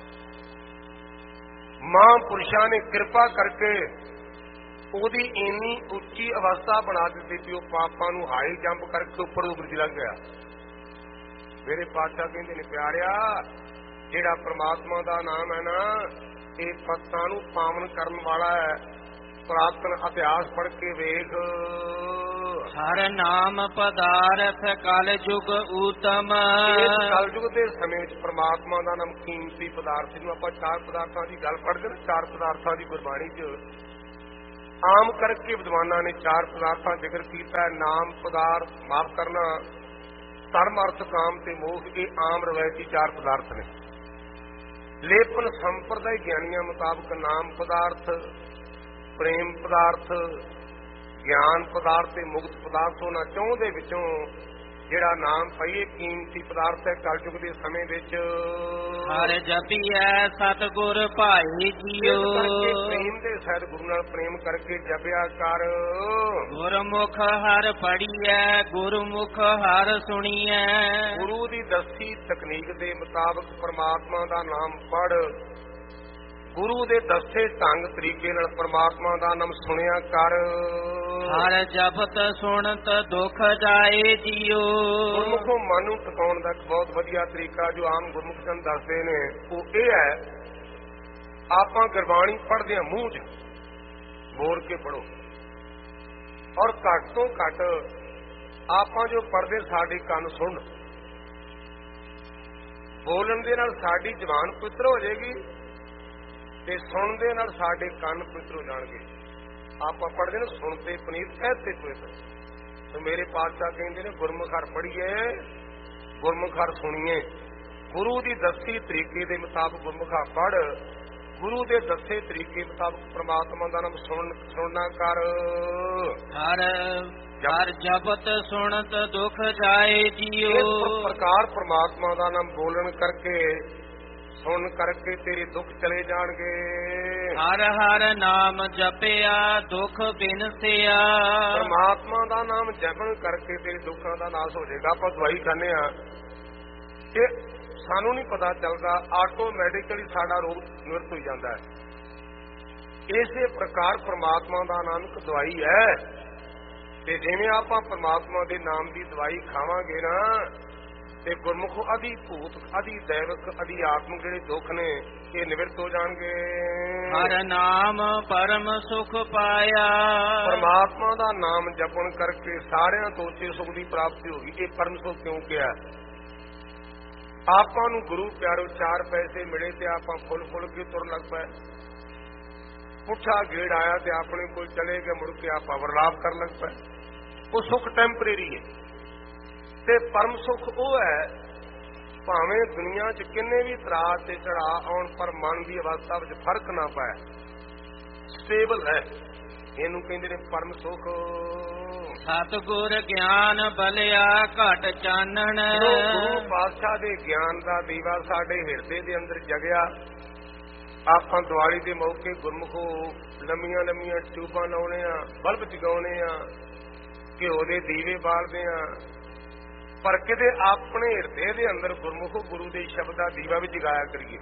ਮਹਾਂਪੁਰਸ਼ਾਂ ਨੇ ਕਿਰਪਾ ਕਰਕੇ ਉਹਦੀ ਇੰਨੀ ਉੱਚੀ ਅਵਸਥਾ ਬਣਾ ਦਿੱਤੀ ਕਿ ਉਹ ਪਾਪਾਂ ਨੂੰ ਹਾਈ ਜੰਪ ਕਰਕੇ ਉੱਪਰ ਲੰਘ ਗਿਆ। ਮੇਰੇ ਪਾਤਸ਼ਾਹ ਕਹਿੰਦੇ ਨੇ, ਪਿਆਰਿਆ ਜਿਹੜਾ ਪ੍ਰਮਾਤਮਾ ਦਾ ਨਾਮ ਹੈ ਨਾ, ਇਹ ਭਗਤਾਂ ਨੂੰ ਪਾਵਨ ਕਰਨ ਵਾਲਾ ਹੈ। ਪੁਰਾਤਨ ਇਤਿਹਾਸ ਪੜ੍ਹ ਕੇ ਵੇਖ, ਹਰ ਨਾਮ ਪਦਾਰਥ ਕਲ ਯੁਗ ਊਤਮ। ਇਸ ਕਲ ਯੁਗ ਦੇ ਸਮੇਂ ਵਿੱਚ ਪ੍ਰਮਾਤਮਾ ਦਾ ਨਾਮ ਕੀਮਤੀ ਪਦਾਰਥ। ਜਿਹਨੂੰ ਆਪਾਂ ਚਾਰ ਪਦਾਰਥਾਂ ਦੀ ਗੱਲ ਪੜ੍ਹਦੇ ਨਾ, ਚਾਰ ਪਦਾਰਥਾਂ ਦੀ ਗੁਰਬਾਣੀ 'ਚ ਆਮ ਕਰਕੇ ਵਿਦਵਾਨਾਂ ਨੇ ਚਾਰ ਪਦਾਰਥਾਂ ਜ਼ਿਕਰ ਕੀਤਾ ਹੈ। ਨਾਮ ਪਦਾਰਥ, ਮਾਫ ਕਰਨਾ, ਧਰਮ ਅਰਥ ਕਾਮ ਤੇ ਮੋਹ, ਇਹ ਆਮ ਰਵਾਇਤੀ ਚਾਰ ਪਦਾਰਥ ਨੇ। ਲੇਕਿਨ ਸੰਪਰਦਾਇ ਗਿਆਨੀਆਂ ਮੁਤਾਬਕ ਨਾਮ ਪਦਾਰਥ, ਪ੍ਰੇਮ ਪਦਾਰਥ, ਗਿਆਨ ਪਦਾਰਥ ਤੇ ਮੁਕਤ ਪਦਾਰਥ, ਉਹਨਾਂ ਚੌਂ ਦੇ ਵਿੱਚੋਂ ਜਿਹੜਾ ਨਾਮ ਪਈਏ ਕੀਮਤੀ ਪਦਾਰਥ ਹੈ ਕਲਯੁਗ ਦੇ ਸਮੇਂ ਵਿੱਚ। ਹਰ ਜਪੀਐ ਸਤਿਗੁਰ ਭਾਈ ਜੀਓ, ਪ੍ਰੇਮ ਦੇ ਸਹਿਤ ਗੁਰੂ ਨਾਲ ਪ੍ਰੇਮ ਕਰਕੇ ਜਪਿਆ ਕਰ। ਗੁਰਮੁਖ ਹਰ ਪੜੀਐ, ਗੁਰਮੁਖ ਹਰ ਸੁਣੀਐ। ਗੁਰੂ ਦੀ ਦੱਸੀ ਤਕਨੀਕ ਦੇ ਮੁਤਾਬਕ ਪਰਮਾਤਮਾ ਦਾ ਨਾਮ ਪੜ੍ਹ, ਗੁਰੂ ਦੇ ਦੱਸੇ ਢੰਗ ਤਰੀਕੇ ਨਾਲ ਪਰਮਾਤਮਾ ਦਾ ਨਾਮ ਸੁਣਿਆ ਕਰ। ਹਰ ਜਪਤ ਸੁਣਤ ਦੁੱਖ ਜਾਏ ਜੀਓ। ਗੁਰਮੁਖੋਂ ਮਨ ਨੂੰ ਟਿਕਾਉਣ ਦਾ ਇੱਕ ਬਹੁਤ ਵਧੀਆ ਤਰੀਕਾ ਜੋ ਆਮ ਗੁਰਮੁਖ ਜਨ ਦੱਸਦੇ ਨੇ, ਉਹ ਇਹ ਹੈ, ਆਪਾਂ ਗੁਰਬਾਣੀ ਪੜ੍ਹਦੇ ਹਾਂ ਮੂੰਹ 'ਚ ਬੋਲ ਕੇ ਪੜ੍ਹੋ, ਔਰ ਘੱਟ ਤੋਂ ਘੱਟ ਆਪਾਂ ਜੋ ਪੜ੍ਹਦੇ ਸਾਡੇ ਕੰਨ ਸੁਣ। ਬੋਲਣ ਦੇ ਨਾਲ ਸਾਡੀ ਜ਼ਬਾਨ ਪਵਿੱਤਰ ਹੋ ਜਾਏਗੀ ਤੇ ਸੁਣਨ ਦੇ ਨਾਲ ਸਾਡੇ ਕੰਨ ਪਵਿੱਤਰ ਹੋ ਜਾਣਗੇ। ਆਪਾਂ ਪੜ੍ਹਦੇ ਨੇ ਸੁਣਤੇ ਪੁਨੀਤ, ਕਹਿਤੇ ਪਵਿੱਤਰ। ਤੇ ਮੇਰੇ ਪਾਤਸ਼ਾਹ ਕਹਿੰਦੇ ਨੇ, ਗੁਰਮੁਖ ਹਰ ਪੜ੍ਹੀਏ, ਗੁਰਮੁਖ ਹਰ ਸੁਣੀਏ। ਗੁਰੂ ਦੀ ਦੱਸੀ ਤਰੀਕੇ ਦੇ ਮੁਤਾਬਕ ਗੁਰਮੁਖ ਹਰ ਪੜ੍ਹ, ਗੁਰੂ ਦੇ ਦੱਸੇ ਤਰੀਕੇ ਮੁਤਾਬਕ ਪ੍ਰਮਾਤਮਾ ਦਾ ਨਾਮ ਸੁਣਨਾ ਕਰ। ਹਰ ਜਪਤ ਸੁਣਤ ਦੁੱਖ ਜਾਏ ਜੀਓ। ਇਸ ਪ੍ਰਕਾਰ ਪ੍ਰਮਾਤਮਾ ਦਾ ਨਾਮ ਬੋਲਣ ਕਰਕੇ, ਸੁਣ ਕਰਕੇ ਤੇਰੇ ਦੁੱਖ ਚਲੇ ਜਾਣਗੇ। ਹਰ ਹਰ ਨਾਮ ਜਪਿਆ ਦੁੱਖ ਬਿਨਸਿਆ। ਪਰਮਾਤਮਾ ਦਾ ਨਾਮ ਜਪਣ ਕਰਕੇ ਤੇਰੇ ਦੁੱਖਾਂ ਦਾ ਨਾਸ ਹੋ ਜਾਏਗਾ। ਆਪਾਂ ਦਵਾਈ ਖਾਂਦੇ ਆ ਤੇ ਸਾਨੂੰ ਨਹੀਂ ਪਤਾ ਚੱਲਦਾ, ਆਟੋਮੈਟਿਕਲੀ ਸਾਡਾ ਰੋਗ ਨਿਵਰਤ ਹੋ ਜਾਂਦਾ ਹੈ। ਇਸੇ ਪ੍ਰਕਾਰ ਪ੍ਰਮਾਤਮਾ ਦਾ ਨਾਮ ਇੱਕ ਦਵਾਈ ਹੈ, ਤੇ ਜਿਵੇਂ ਆਪਾਂ ਪ੍ਰਮਾਤਮਾ ਦੇ ਨਾਮ ਦੀ ਦਵਾਈ ਖਾਵਾਂਗੇ ਨਾ, ਤੇ ਗੁਰਮੁਖ ਅਧਿ ਭੂਤ, ਅਧਿ ਦੈਵਕ, ਅਧਿ ਆਤਮਿਕ ਜਿਹੜੇ ਦੁੱਖ ਨੇ ਇਹ ਨਿਵਰਤ ਹੋ ਜਾਣਗੇ। ਹਰ ਨਾਮ ਪਰਮ ਸੁਖ ਪਾਇਆ। ਪਰਮਾਤਮਾ ਦਾ ਨਾਮ ਜਪਣ ਕਰਕੇ ਸਾਰਿਆਂ ਤੋਂ ਉੱਚੇ ਸੁਖ ਦੀ ਪ੍ਰਾਪਤੀ ਹੋ ਗਈ। ਇਹ ਪਰਮ ਸੁਖ ਕਿਉਂ ਕਿਹਾ? ਆਪਾਂ ਨੂੰ ਗੁਰੂ ਪਿਆਰੋ 4 ਪੈਸੇ ਮਿਲੇ ਤੇ ਆਪਾਂ ਫੁੱਲ ਕੇ ਤੁਰਨ ਲੱਗ ਪਏ। ਪੁੱਠਾ ਗੇੜ ਆਇਆ ਤੇ ਆਪਣੇ ਕੋਲ ਚਲੇ ਗਏ, ਮੁੜ ਕੇ ਆਪਾਂ ਵਰਲਾਪ ਕਰਨ ਲੱਗ ਪਏ। ਉਹ ਸੁਖ ਟੈਂਪਰੇਰੀ ਹੈ, ਤੇ ਪਰਮ ਸੁਖ ਉਹ ਹੈ ਭਾਵੇਂ ਦੁਨੀਆ 'ਚ ਕਿੰਨੇ ਵੀ ਤਰਾਅ ਤੇ ਚੜਾ ਆਉਣ, ਪਰ ਮਨ ਦੀ ਅਵਸਥਾ ਵਿੱਚ ਫਰਕ ਨਾ ਪਾਏ, ਸਟੇਬਲ ਹੈ। ਇਹਨੂੰ ਕਹਿੰਦੇ ਨੇ ਪਰਮ ਸੁਖ। ਸਤਿਗੁਰ ਗਿਆਨ ਬਲਿਆ ਘਟ ਚਾਨਣ। ਗੁਰੂ ਪਾਤਸ਼ਾਹ ਦੇ ਗਿਆਨ ਦਾ ਦੀਵਾ ਸਾਡੇ ਹਿਰਦੇ ਦੇ ਅੰਦਰ ਜਗਿਆ। ਆਪਾਂ ਦੀਵਾਲੀ ਦੇ ਮੌਕੇ ਗੁਰਮੁਖੋ ਲੰਮੀਆਂ ਟਿਊਬਾਂ ਲਾਉਣੇ ਆ, ਬਲਬ ਜਗਾਉਣੇ ਆ, ਘਿਓ ਦੇ ਦੀਵੇ ਬਾਲਦੇ ਆ, ਪਰ ਕਿਤੇ ਆਪਣੇ ਹਿਰਦੇ ਦੇ ਅੰਦਰ ਗੁਰਮੁਖੋ ਗੁਰੂ ਦੇ ਸ਼ਬਦ ਦਾ ਦੀਵਾ ਵੀ ਜਗਾਇਆ ਕਰੀਏ।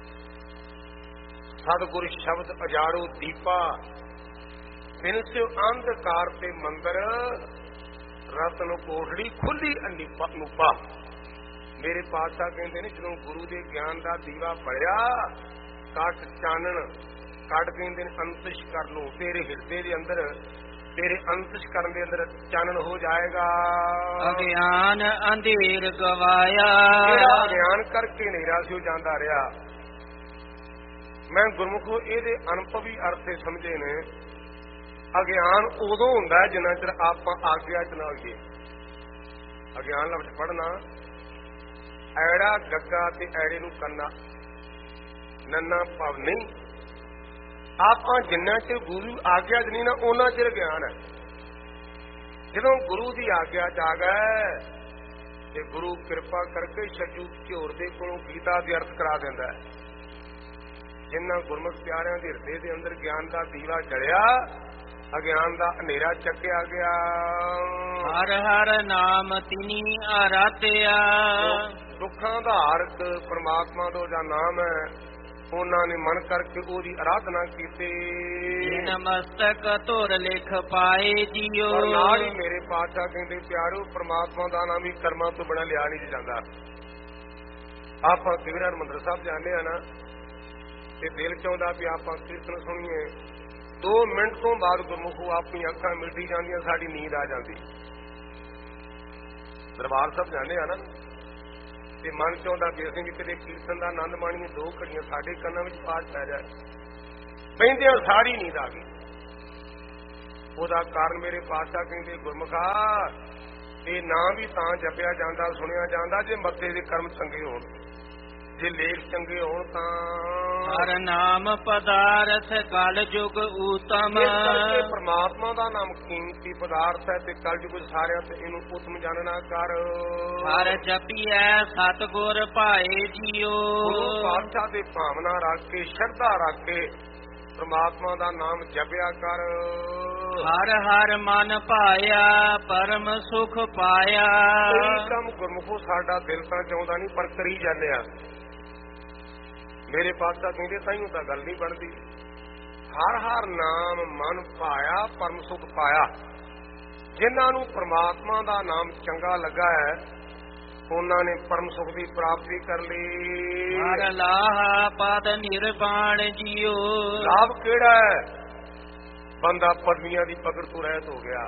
ਸਤਿਗੁਰ ਸ਼ਬਦ ਅਜਾੜੋ ਦੀਪਾ, ਬਿਨ ਸਿਉ ਅੰਧਕਾਰ ਤੇ ਮੰਦਰ, ਰਤਨ ਕੋਠੜੀ ਖੁੱਲੀ ਅਨੂਪਾ। ਮੇਰੇ ਪਾਤਸ਼ਾਹ ਕਹਿੰਦੇ ਨੇ ਜਦੋਂ ਗੁਰੂ ਦੇ ਗਿਆਨ ਦਾ ਦੀਵਾ ਬਲਿਆ, ਕੱਟ ਚਾਨਣ, ਕੱਢ ਕਹਿੰਦੇ ਨੇ ਅੰਤਿਸ਼ ਕਰ ਲੋ, ਤੇਰੇ ਹਿਰਦੇ ਦੇ ਅੰਦਰ, ਤੇਰੇ ਅੰਤਿਸ਼ ਕਰਨ ਦੇ ਅੰਦਰ ਚਾਨਣ ਹੋ ਜਾਏਗਾ। ਅਗਿਆਨ ਅੰਧੇਰ ਗਵਾਇਆ। ਜਿਹੜਾ ਗਿਆਨ ਕਰਕੇ ਹਨੇਰਾ ਸੀ ਉਹ ਜਾਂਦਾ ਰਿਹਾ। ਮੈਂ ਗੁਰਮੁਖੋ ਇਹਦੇ ਅਨੁਭਵੀ ਅਰਥ ਸਮਝੇ ਨੇ। ਅਗਿਆਨ ਉਦੋਂ ਹੁੰਦਾ ਹੈ ਜਿੰਨਾ ਚਿਰ ਆਪਾਂ ਆਗਿਆ ਚ ਨਾ ਹੋਈਏ। ਅਗਿਆਨ ਲਫ਼ਜ਼ ਪੜ੍ਹਨਾ, ਐੜਾ ਗੱਗਾ ਤੇ ਐੜੇ ਨੂੰ ਕੰਨਾ, ਨੰਨਾ ਭਵ ਨਹੀਂ। ਆਪਾਂ ਜਿੰਨਾ ਚਿਰ ਗੁਰੂ ਆਗਿਆ ਚ ਨਹੀਂ ਨਾ, ਉਹਨਾਂ ਚਿਰ ਗਿਆਨ ਹੈ। ਜਦੋਂ ਗੁਰੂ ਦੀ ਆਗਿਆ ਚ ਆ ਗਏ ਤੇ ਗੁਰੂ ਕਿਰਪਾ ਕਰਕੇ ਛੱਜੂ ਝੋਰ ਦੇ ਕੋਲੋਂ ਗੀਤਾ ਦੇ ਅਰਥ ਕਰਾ ਦਿੰਦਾ ਹੈ। ਜਿਨ੍ਹਾਂ ਗੁਰਮੁਖ ਪਿਆਰਿਆਂ ਦੇ ਹਿਰਦੇ ਦੇ ਅੰਦਰ ਗਿਆਨ ਦਾ ਦੀਵਾ ਜਲਿਆ, ਅਗਿਆਨ ਦਾ ਹਨੇਰਾ ਚੱਕਿਆ ਗਿਆ। ਹਰ ਹਰ ਨਾਮ ਤਿਨੀ ਆਰਾਧਿਆ। ਦੁੱਖਾਂ ਦਾ ਹਾਰਕ ਪਰਮਾਤਮਾ ਦਾ ਜੋ ਨਾਮ ਹੈ, ਉਹਨਾਂ ਨੇ ਮਨ ਕਰਕੇ ਉਹਦੀ ਆਰਾਧਨਾ ਕੀਤੀ। ਨਮਸਤਕ ਧੁਰ ਲਿਖ ਪਾਏ ਜੀਓ। ਪਰ ਨਾਲ ਹੀ ਮੇਰੇ ਪਾਤਸ਼ਾਹ ਕਹਿੰਦੇ ਪਿਆਰੋ, ਪਰਮਾਤਮਾ ਦਾ ਨਾਮ ਹੀ ਕਰਮਾਂ ਤੋਂ ਬਿਨਾਂ ਲਿਆ ਨਹੀਂ ਜਾਂਦਾ। ਆਪਾਂ ਕਿਵਰਾਂ ਹਰਿਮੰਦਰ ਸਾਹਿਬ ਜਾਂਦੇ ਆ ਨਾ, ਤੇ ਦਿਲ ਚਾਹੁੰਦਾ ਵੀ ਆਪਾਂ ਕੀਰਤਨ ਸੁਣੀਏ। 2 ਮਿੰਟ ਤੋਂ ਬਾਅਦ ਗੁਰਮੁਖੋ ਆਪਣੀਆਂ ਅੱਖਾਂ ਮਿਲਦੀ ਜਾਂਦੀਆਂ, ਸਾਡੀ ਨੀਂਦ ਆ ਜਾਂਦੀ। ਦਰਬਾਰ ਸਾਹਿਬ ਜਾਂਦੇ ਆ ਨਾ, ਤੇ ਮਨ ਚਾਹੁੰਦਾ ਵੀ ਅਸੀਂ ਵੀ ਕਦੇ ਕੀਰਤਨ ਦਾ ਆਨੰਦ ਮਾਣੀਏ। 2 ਘੜੀਆਂ ਸਾਡੇ ਕੰਨਾਂ ਵਿੱਚ ਪਾਠ ਪੈ ਜਾਏ, ਪੈਂਦਿਆਂ ਸਾਰੀ ਨੀਂਦ ਆ ਗਈ। ਉਹਦਾ ਕਾਰਨ ਮੇਰੇ ਪਾਤਸ਼ਾਹ ਕਹਿੰਦੇ ਗੁਰਮੁਖਾ, ਇਹ ਨਾਂ ਵੀ ਤਾਂ ਜਪਿਆ ਜਾਂਦਾ, ਸੁਣਿਆ ਜਾਂਦਾ ਜੇ ਮੱਥੇ ਦੇ ਕਰਮ ਚੰਗੇ ਹੋਣ, ਜੇ ਲੇਖ ਚੰਗੇ ਹੋਣ ਤਾਂ। ਹਰ ਨਾਮ ਪਦਾਰਥ ਕਲ ਯੁਗ ਊਤਮ। ਪਰਮਾਤਮਾ ਦਾ ਨਾਮ ਕੀਮਤੀ ਪਦਾਰਥ ਹੈ, ਤੇ ਕਲ ਯੁਗ ਸਾਰਿਆਂ ਤੇ ਇਹਨੂੰ ਉਤਮ ਜਾਣਨਾ ਕਰ। ਹਰ ਜਪੀਐ ਸਤਿਗੁਰ ਭਾਏ ਜੀਓ। ਗੁਰੂ ਪਾਤਸ਼ਾਹ ਦੇ ਭਾਵਨਾ ਰੱਖ ਕੇ, ਸ਼ਰਧਾ ਰੱਖ ਕੇ ਪਰਮਾਤਮਾ ਦਾ ਨਾਮ ਜਪਿਆ ਕਰ। ਹਰ ਹਰ ਮਨ ਭਾਇਆ ਪਰਮ ਸੁਖ ਪਾਇਆ। ਇਹ ਕੰਮ ਗੁਰਮੁਖੋ ਸਾਡਾ ਦਿਲ ਤਾਂ ਚਾਹੁੰਦਾ ਨਹੀਂ, ਪਰ ਕਰੀ ਜਾਂਦੇ ਆ। ਮੇਰੇ ਪਾਤਸ਼ਾਹ ਕਹਿੰਦੇ ਤਾਈਓ ਤਾਂ ਗੱਲ ਨਹੀਂ ਬਣਦੀ। ਹਰ ਹਰ ਨਾਮ ਮਨ ਭਾਇਆ ਪਰਮ ਸੁਖ ਪਾਇਆ। ਜਿਨ੍ਹਾਂ ਨੂੰ ਪ੍ਰਮਾਤਮਾ ਦਾ ਨਾਮ ਚੰਗਾ ਲੱਗਾ ਹੈ, ਉਹਨਾਂ ਨੇ ਪਰਮ ਸੁਖ ਦੀ ਪ੍ਰਾਪਤੀ ਕਰ ਲਈ। ਹਰ ਲਾਹਾ ਪਦ ਨਿਰਵਾਣ ਜੀਓ। ਲਾਭ ਕਿਹੜਾ ਹੈ? ਬੰਦਾ ਪਦਵੀਆਂ ਦੀ ਪਕੜ ਤੋਂ ਰਹਿਤ ਹੋ ਗਿਆ।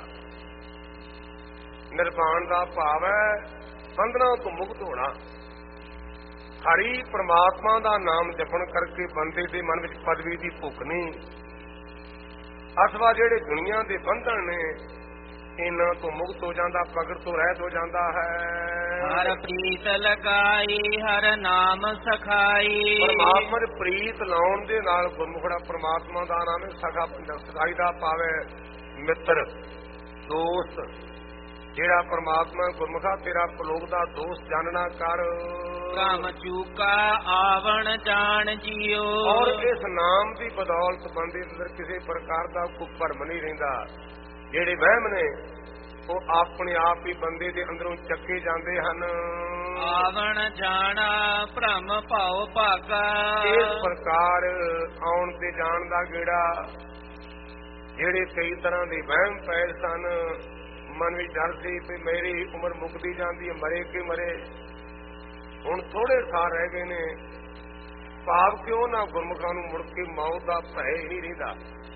ਨਿਰਵਾਣ ਦਾ ਭਾਵ ਹੈ ਬੰਧਨਾਂ ਤੋਂ ਮੁਕਤ ਹੋਣਾ। ਹਰੀ ਪ੍ਰਮਾਤਮਾ ਦਾ ਨਾਮ ਜਪਣ ਕਰਕੇ ਬੰਦੇ ਦੇ ਮਨ ਵਿੱਚ ਪਦਵੀ ਦੀ ਭੁੱਖ ਨਹੀਂ, ਅਥਵਾ ਜਿਹੜੇ ਦੁਨੀਆ ਦੇ ਬੰਧਨ ਨੇ ਇਹਨਾਂ ਤੋਂ ਮੁਕਤ ਹੋ ਜਾਂਦਾ, ਪਕੜ ਤੋਂ ਰਹਿਤ ਹੋ ਜਾਂਦਾ ਹੈ। ਹਰ ਪ੍ਰੀਤ ਲਗਾਈ ਹਰ ਨਾਮ ਸਖਾਈ। ਪਰਮਾਤਮਾ ਦੇ ਪ੍ਰੀਤ ਲਾਉਣ ਦੇ ਨਾਲ ਗੁਰਮੁਖੜਾ ਪਰਮਾਤਮਾ ਦਾ ਨਾਮ ਹੈ। ਸਖਾਈ ਦਾ ਭਾਵ ਹੈ ਮਿੱਤਰ, ਦੋਸਤ। ਜਿਹੜਾ ਪਰਮਾਤਮਾ ਗੁਰਮੁਖਾ ਤੇਰਾ ਪਰਲੋਕ ਦਾ ਦੋਸਤ ਜਾਣਨਾ ਕਰ। ਕੰਮ ਚੂਕਾ ਆਵਣ ਜਾਣ ਜੀਓ। ਔਰ ਇਸ ਨਾਮ ਦੀ ਬਦੌਲਤ ਬੰਦੇ ਅੰਦਰ ਕਿਸੇ ਪ੍ਰਕਾਰ ਦਾ ਕੋਈ ਭਰਮ ਨਹੀਂ ਰਹਿੰਦਾ। ਜਿਹੜੇ ਵਹਿਮ ਨੇ ਉਹ ਆਪਣੇ ਆਪ ਹੀ ਬੰਦੇ ਦੇ ਅੰਦਰੋਂ ਚੱਕੇ ਜਾਂਦੇ ਹਨ। ਆਵਣ ਜਾਣਾ ਭ੍ਰਮ ਭਉ ਭਾਗਾ। ਇਸ ਪ੍ਰਕਾਰ ਆਉਣ ਤੇ ਜਾਣ ਦਾ ਗੇੜਾ, ਜਿਹੜੇ ਕਈ ਤਰ੍ਹਾਂ ਦੇ ਵਹਿਮ ਪਏ ਸਨ, ਮਨ ਵਿੱਚ ਡਰ ਸੀ ਕਿ ਮੇਰੀ ਉਮਰ ਮੁੱਕਦੀ ਜਾਂਦੀ ਹੈ, ਮਰੇ ਕਿ ਮਰੇ, ਹੁਣ ਥੋੜੇ ਸਾਲ ਰਹਿ ਗਏ ਨੇ। ਭਾਵ ਕਿਉਂ ਨਾ ਗੁਰਮੁਖਾਂ ਨੂੰ ਮੁੜ ਕੇ ਮੌਤ ਦਾ ਭੈ ਨਹੀਂ ਰਹਿੰਦਾ।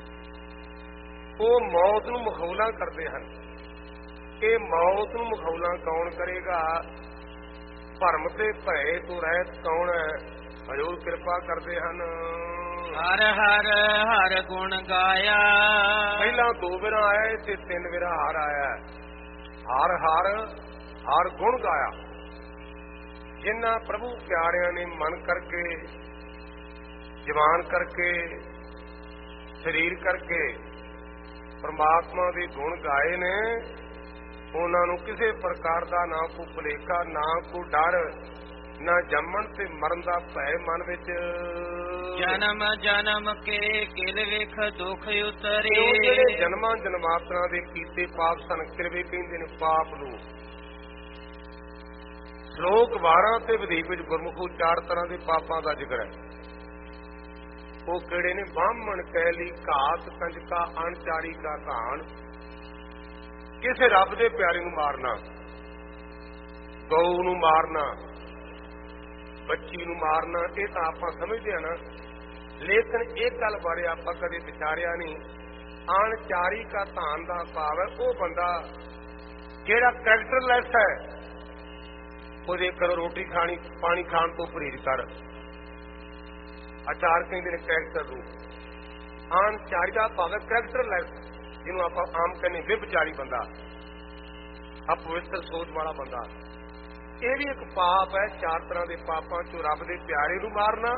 ਉਹ ਮੌਤ ਨੂੰ ਮਖੌਲਾਂ ਕਰਦੇ ਹਨ। ਇਹ ਮੌਤ ਨੂੰ ਮਖੌਲਾਂ ਕੌਣ ਕਰੇਗਾ? ਭਰਮ ਤੇ ਭੈ ਤੋਂ ਰਹਿਤ ਕੌਣ ਹੈ? ਹਜ਼ੂਰ ਕਿਰਪਾ ਕਰਦੇ ਹਨ। ਹਰ ਹਰ ਹਰ ਗੁਣ ਗਾਇਆ। ਪਹਿਲਾਂ 2 ਵੇਰਾ ਆਇਆ ਤੇ 3 ਵੇਰਾ ਹਰ ਆਇਆ। ਹਰ ਹਰ ਹਰ ਗੁਣ ਗਾਇਆ। ਜਿਨ੍ਹਾਂ ਪ੍ਰਭੂ ਪਿਆਰਿਆਂ ਨੇ ਮਨ ਕਰਕੇ, ਜ਼ਬਾਨ ਕਰਕੇ, ਸਰੀਰ ਕਰਕੇ ਪਰਮਾਤਮਾ ਦੇ ਗੁਣ ਗਾਏ ਨੇ, ਉਹਨਾਂ ਨੂੰ ਕਿਸੇ ਪ੍ਰਕਾਰ ਦਾ ਨਾ ਕੋਈ ਭੁਲੇਖਾ, ਨਾ ਕੋਈ ਡਰ, ਨਾ ਜੰਮਣ ਤੇ ਮਰਨ ਦਾ ਭੈ ਮਨ ਵਿੱਚ। ਜਨਮ ਜਨਮ ਕੇ ਕਿਲ ਵੇਖ ਦੁਖ ਉਤਰੇ। ਜਿਹੜੇ ਜਨਮਾਂ ਜਨਮਾਤਰਾਂ ਦੇ ਕੀਤੇ ਪਾਪ ਸਨ, ਕਿਰਵੇ ਕਹਿੰਦੇ ਨੇ ਪਾਪ ਨੂੰ। ਸ਼ਲੋਕ 12 ਤੇ ਵਧੀਕ ਵਿੱਚ ਗੁਰਮੁਖੋ 4 ਤਰ੍ਹਾਂ ਦੇ ਪਾਪਾਂ ਦਾ ਜ਼ਿਕਰ ਹੈ। ਉਹ ਕਿਹੜੇ ਨੇ? ਬਾਹਮਣ, ਕੈਲੀ, ਘਾਤ, ਕੰਜਕਾ, ਅਣਚਾਰੀ ਦਾ ਘਾਣ, ਕਿਸੇ ਰੱਬ ਦੇ ਪਿਆਰੇ ਨੂੰ ਮਾਰਨਾ, ਗਊ ਨੂੰ ਮਾਰਨਾ, ਬੱਚੀ ਨੂੰ ਮਾਰਨਾ। ਇਹ ਤਾਂ ਆਪਾਂ ਸਮਝਦੇ ਹਾਂ ਨਾ, ਲੇਕਿਨ ਇਹ ਗੱਲ ਬਾਰੇ ਆਪਾਂ ਕਦੇ ਵਿਚਾਰਿਆ ਨਹੀਂ। ਅਣਚਾਰੀ ਦਾ ਧਾਨ ਦਾ ਭਾਵ ਹੈ ਉਹ ਬੰਦਾ ਜਿਹੜਾ ਕੈਰੈਕਟਰਲੈਸ ਹੈ, ਉਹਦੇ ਘਰੋਂ ਰੋਟੀ ਖਾਣੀ, ਪਾਣੀ ਖਾਣ ਤੋਂ ਪਰਹੇਜ਼ ਕਰ। ਆਚਾਰ ਕਹਿੰਦੇ ਨੇ ਕੈਰੈਕਟਰ ਨੂੰ। ਅਣਚਾਰੀ ਦਾ ਭਾਵ ਹੈ ਕੈਰੈਕਟਰਲੈਸ, ਜਿਹਨੂੰ ਆਪਾਂ ਆਮ ਕਹਿੰਦੇ ਵਿਭਚਾਰੀ ਬੰਦਾ, ਅਪਵਿੱਤਰ ਸੋਚ ਵਾਲਾ ਬੰਦਾ। ਇਹ ਵੀ ਇੱਕ ਪਾਪ ਹੈ। 4 ਤਰ੍ਹਾਂ ਦੇ ਪਾਪਾਂ ਚੋਂ ਰੱਬ ਦੇ ਪਿਆਰੇ ਨੂੰ ਮਾਰਨਾ,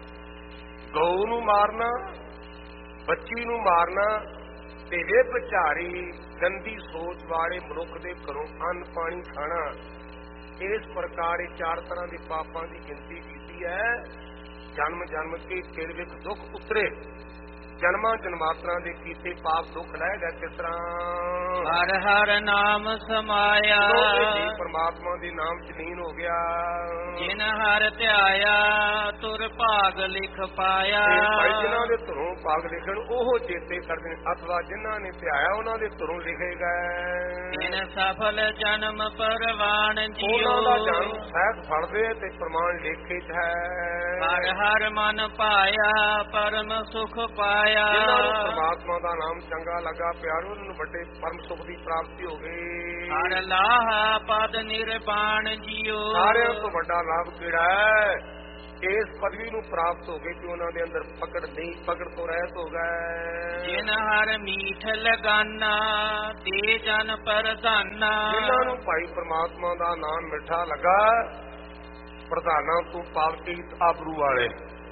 ਗਊ ਨੂੰ ਮਾਰਨਾ, ਬੱਚੀ ਨੂੰ ਮਾਰਨਾ ਤੇ ਵਿਭਚਾਰੀ ਗੰਦੀ ਸੋਚ ਵਾਲੇ ਮਨੁੱਖ ਦੇ ਘਰੋਂ ਅੰਨ ਪਾਣੀ ਖਾਣਾ। ਇਸ ਪ੍ਰਕਾਰ ਇਹ 4 ਤਰ੍ਹਾਂ ਦੇ ਪਾਪਾਂ ਦੀ ਗਿਣਤੀ ਕੀਤੀ ਹੈ। ਜਨਮ ਜਨਮ ਕੇ ਕਿਲ ਵਿੱਚ ਦੁੱਖ ਉਤਰੇ। ਜਨਮਾਂ ਜਨਮਾਤਰਾਂ ਦੇ ਕੀਤੇ ਪਾਪ ਦੁੱਖ ਲੈ ਗਏ। ਕਿਸ ਤਰ੍ਹਾਂ? ਹਰ ਹਰ ਨਾਮ ਸਮਾਇਆ। ਪਰਮਾਤਮਾ ਦੇ ਨਾਮ ਚ ਲੀਨ ਹੋ ਗਿਆ। ਜਿਨ ਹਰ ਧਿਆਇਆ ਤੁਰ ਭਾਗ ਲਿਖ ਪਾਇਆ। ਜਿਨ੍ਹਾਂ ਦੇ ਧੁਰੋਂ ਭਾਗ ਲਿਖਣ ਉਹ ਚੇਤੇ ਕਰਦੇ ਨੇ, ਅਥਵਾ ਜਿਨ੍ਹਾਂ ਨੇ ਧਿਆਇਆ ਉਹਨਾਂ ਦੇ ਧੁਰੋਂ ਲਿਖੇ ਗਏ। ਜਿਨ ਸਫਲ ਜਨਮ ਪਰਵਾਨ ਜੀਓ। ਉਹਨਾਂ ਦਾ ਜਨਮ ਸਹਿਤ ਫਲਦੇ ਤੇ ਪ੍ਰਮਾਣ ਲੇਖੇ ਚ ਹੈ। ਹਰ ਹਰ ਮਨ ਪਾਇਆ ਪਰਮ ਸੁਖ ਪਾਇਆ। ਜਿਨ੍ਹਾਂ ਨੂੰ ਪਰਮਾਤਮਾ ਦਾ ਨਾਮ ਚੰਗਾ ਲੱਗਾ, ਪਿਆਰੋ, ਉਹਨਾਂ ਨੂੰ ਵੱਡੇ ਪਰਮ ਸੁਖ ਦੀ ਪ੍ਰਾਪਤੀ ਹੋ ਗਈ। ਹਰ ਲਾਹਾ ਪਦ ਨਿਰਵਾਣ ਜੀਓ। ਸਾਰਿਆਂ ਤੋਂ ਵੱਡਾ ਲਾਭ ਕਿਹੜਾ ਹੈ? ਇਸ ਪਦਵੀ ਨੂੰ ਪ੍ਰਾਪਤ ਹੋ ਗਏ ਕਿ ਉਹਨਾਂ ਦੇ ਅੰਦਰ ਪਕੜ ਨਹੀਂ, ਪਕੜ ਤੋਂ ਰਹਿਤ ਹੋ ਗਏ। ਜਿਨ ਹਰ ਮੀਠ ਲਗਾਨਾ ਤੇ ਜਨ ਪ੍ਰਧਾਨਾ। ਜਿਨ੍ਹਾਂ ਨੂੰ ਭਾਈ ਪਰਮਾਤਮਾ ਦਾ ਨਾਮ ਮਿੱਠਾ ਲੱਗਾ, ਪ੍ਰਧਾਨਾਂ ਤੋਂ ਪਾਵਤੀ ਆਬਰੂ ਵਾਲੇ,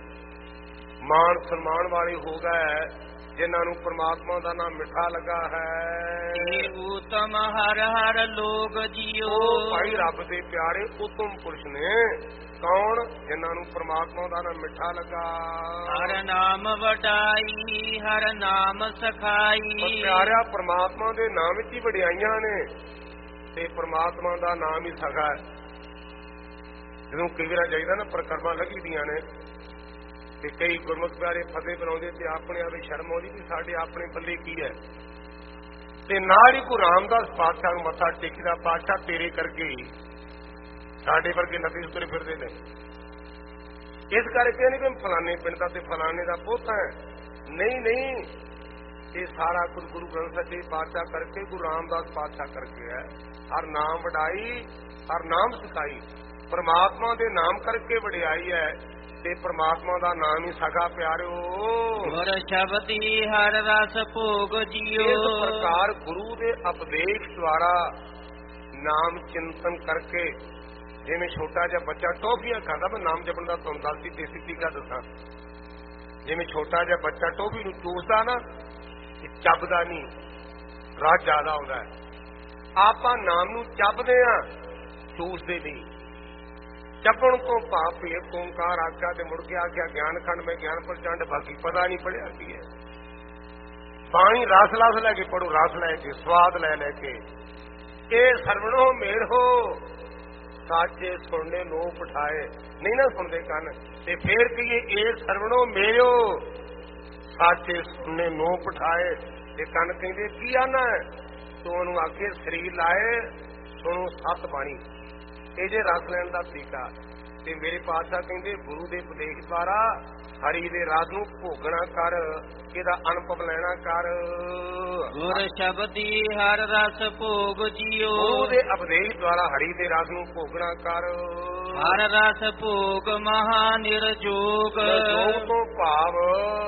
ਮਾਣ ਸਨਮਾਨ ਵਾਲੇ ਹੋ ਗਏ। ਜਿਨ੍ਹਾਂ ਨੂੰ ਪਰਮਾਤਮਾ ਦਾ ਨਾਮ ਮਿੱਠਾ ਲੱਗਾ ਹੈ। ਇਹ ਉਤਮ ਹਰ ਹਰ ਲੋਕ ਜੀਓ। ਭਾਈ ਰੱਬ ਦੇ ਪਿਆਰੇ ਉਤਮ ਪੁਰਸ਼ ਨੇ। ਕੌਣ? ਜਿਨ੍ਹਾਂ ਨੂੰ ਪਰਮਾਤਮਾ ਦਾ ਨਾਮ ਮਿੱਠਾ ਲੱਗਾ। ਹਰ ਨਾਮ ਵਡਾਈ ਹਰ ਨਾਮ ਸਖਾਈ। ਪਿਆਰਿਆ ਪਰਮਾਤਮਾ ਦੇ ਨਾਮ ਵਿੱਚ ਹੀ ਵਡਿਆਈਆਂ ਨੇ ਤੇ ਪਰਮਾਤਮਾ ਦਾ ਨਾਮ ਹੀ ਸਖਾ ਹੈ। ਜਦੋਂ ਕਈ ਵਾਰ ਜਾਈਦਾ ਨਾ, ਪ੍ਰਕਰਮਾਂ ਲੱਗੀ ਦੀਆਂ ਨੇ ਤੇ ਕਈ ਗੁਰਮੁਖ ਪਿਆਰੇ ਫਤਿਹ ਬਣਾਉਂਦੇ ਤੇ ਆਪਣੇ ਆਪ ਸ਼ਰਮ ਆਉਂਦੀ ਕਿ ਸਾਡੇ ਆਪਣੇ ਪੱਲੇ ਕੀ ਹੈ। ਤੇ ਨਾਲ ਹੀ ਗੁਰੂ ਰਾਮਦਾਸ ਪਾਤਸ਼ਾਹ ਨੂੰ ਮੱਥਾ ਟੇਕੀਦਾ, ਪਾਤਸ਼ਾਹ ਤੇਰੇ ਕਰਕੇ ਸਾਡੇ ਵਰਗੇ ਨਦੀ ਉਤਰੇ ਫਿਰਦੇ ਨੇ। ਇਸ ਕਰਕੇ ਨਹੀਂ ਕਿ ਫਲਾਣੇ ਪਿੰਡ ਦਾ ਤੇ ਫਲਾਣੇ ਦਾ ਪੋਤਾ ਹੈ, ਨਹੀਂ ਨਹੀਂ, ਇਹ ਸਾਰਾ ਕੁਝ ਗੁਰੂ ਗ੍ਰੰਥ ਸਾਹਿਬ ਜੀ ਪਾਤਸ਼ਾਹ ਕਰਕੇ, ਗੁਰੂ ਰਾਮਦਾਸ ਪਾਤਸ਼ਾਹ ਕਰਕੇ ਹੈ। ਹਰ ਨਾਮ ਵਡਾਈ ਹਰ ਨਾਮ ਸਿਖਾਈ। ਪਰਮਾਤਮਾ ਦੇ ਨਾਮ ਕਰਕੇ ਵਡਿਆਈ ਹੈ ਤੇ ਪਰਮਾਤਮਾ ਦਾ ਨਾਮ ਹੀ ਸਖਾ ਪਿਆਰਿਓ। ਗੁਰ ਸ਼ਬਦੀ ਹਰ ਰਸ ਭੋਗ ਜੀਓ। ਇਸ ਪ੍ਰਕਾਰ ਗੁਰੂ ਦੇ ਉਪਦੇਸ਼ ਦੁਆਰਾ ਨਾਮ ਚਿੰਤਨ ਕਰਕੇ, ਜਿਵੇਂ ਛੋਟਾ ਜਿਹਾ ਬੱਚਾ ਟੋਫੀਆਂ ਖਾਂਦਾ, ਮੈਂ ਨਾਮ ਜਪਣ ਦਾ ਤੁਹਾਨੂੰ ਦੱਸਦੀ ਦੇਸੀ ਤਰੀਕਾ ਦੱਸਾਂ। ਜਿਵੇਂ ਛੋਟਾ ਜਿਹਾ ਬੱਚਾ ਟੋਫੀ ਨੂੰ ਚੂਸਦਾ ਨਾ, ਇਹ ਚੱਬਦਾ ਨਹੀਂ, ਰਸ ਜ਼ਿਆਦਾ ਆਉਂਦਾ ਹੈ। ਆਪਾਂ ਨਾਮ ਨੂੰ ਚੱਬਦੇ ਆ, ਚੂਸਦੇ ਨਹੀਂ। ਚੱਬਣ ਤੋਂ ਭਾਵ ਇੱਕ ਓਂਕਾਰ ਆਖਿਆ ਤੇ ਮੁੜ ਕੇ ਆਖਿਆ ਗਿਆਨ ਖੰਡ ਮੈਂ ਗਿਆਨ ਪ੍ਰਚੰਡ, ਬਾਕੀ ਪਤਾ ਨਹੀਂ ਪੜਿਆ ਕੀ ਹੈ। ਪਾਣੀ ਰਸ ਲਸ ਲੈ ਕੇ ਪੜੋ, ਰਸ ਲੈ ਕੇ, ਸਵਾਦ ਲੈ ਲੈ ਕੇ। ਇਹ ਸਰਵਣੋ ਮੇੜ ਹੋ, ਸਾਚੇ ਸੁਣਨੇ ਨੋ ਪਠਾਏ, ਨਹੀਂ ਨਾ ਸੁਣਦੇ ਕੰਨ, ਤੇ ਫੇਰ ਕਹੀਏ ਇਹ ਸਰਵਣੋ ਮੇਰਿਓ ਸਾਚੇ ਸੁਣਨੇ ਨੋ ਪਠਾਏ, ਤੇ ਕੰਨ ਕਹਿੰਦੇ ਕੀ ਆਨਾ ਹੈ, ਤੂੰ ਉਹਨੂੰ ਆਖੇ ਸਰੀਰ ਲਾਏ ਸੁਣੋ ਸਤ ਬਾਣੀ। ਇਹ ਜੇ ਰਸ ਲੈਣ ਦਾ ਤਰੀਕਾ। ਤੇ ਮੇਰੇ ਪਾਤਸ਼ਾਹ ਕਹਿੰਦੇ ਗੁਰੂ ਦੇ ਉਪਦੇਸ਼ ਦੁਆਰਾ ਹਰੀ ਦੇ ਰਸ ਨੂੰ ਭੋਗਣਾ ਕਰ, ਇਹਦਾ ਅਨੁਭਵ ਲੈਣਾ ਕਰ। ਗੁਰ ਸ਼ਬਦੀ ਹਰ ਰਸ ਭੋਗ ਜਿਉ, ਗੁਰੂ ਦੇ ਉਪਦੇਸ਼ ਦੁਆਰਾ ਹਰੀ ਦੇ ਰਸ ਨੂੰ ਭੋਗਣਾ ਕਰ। ਹਰ ਰਸ ਭੋਗ ਮਹਾ ਨਿਰਜੋਗ, ਨਿਰਜੋਗ ਤੋਂ ਭਾਵ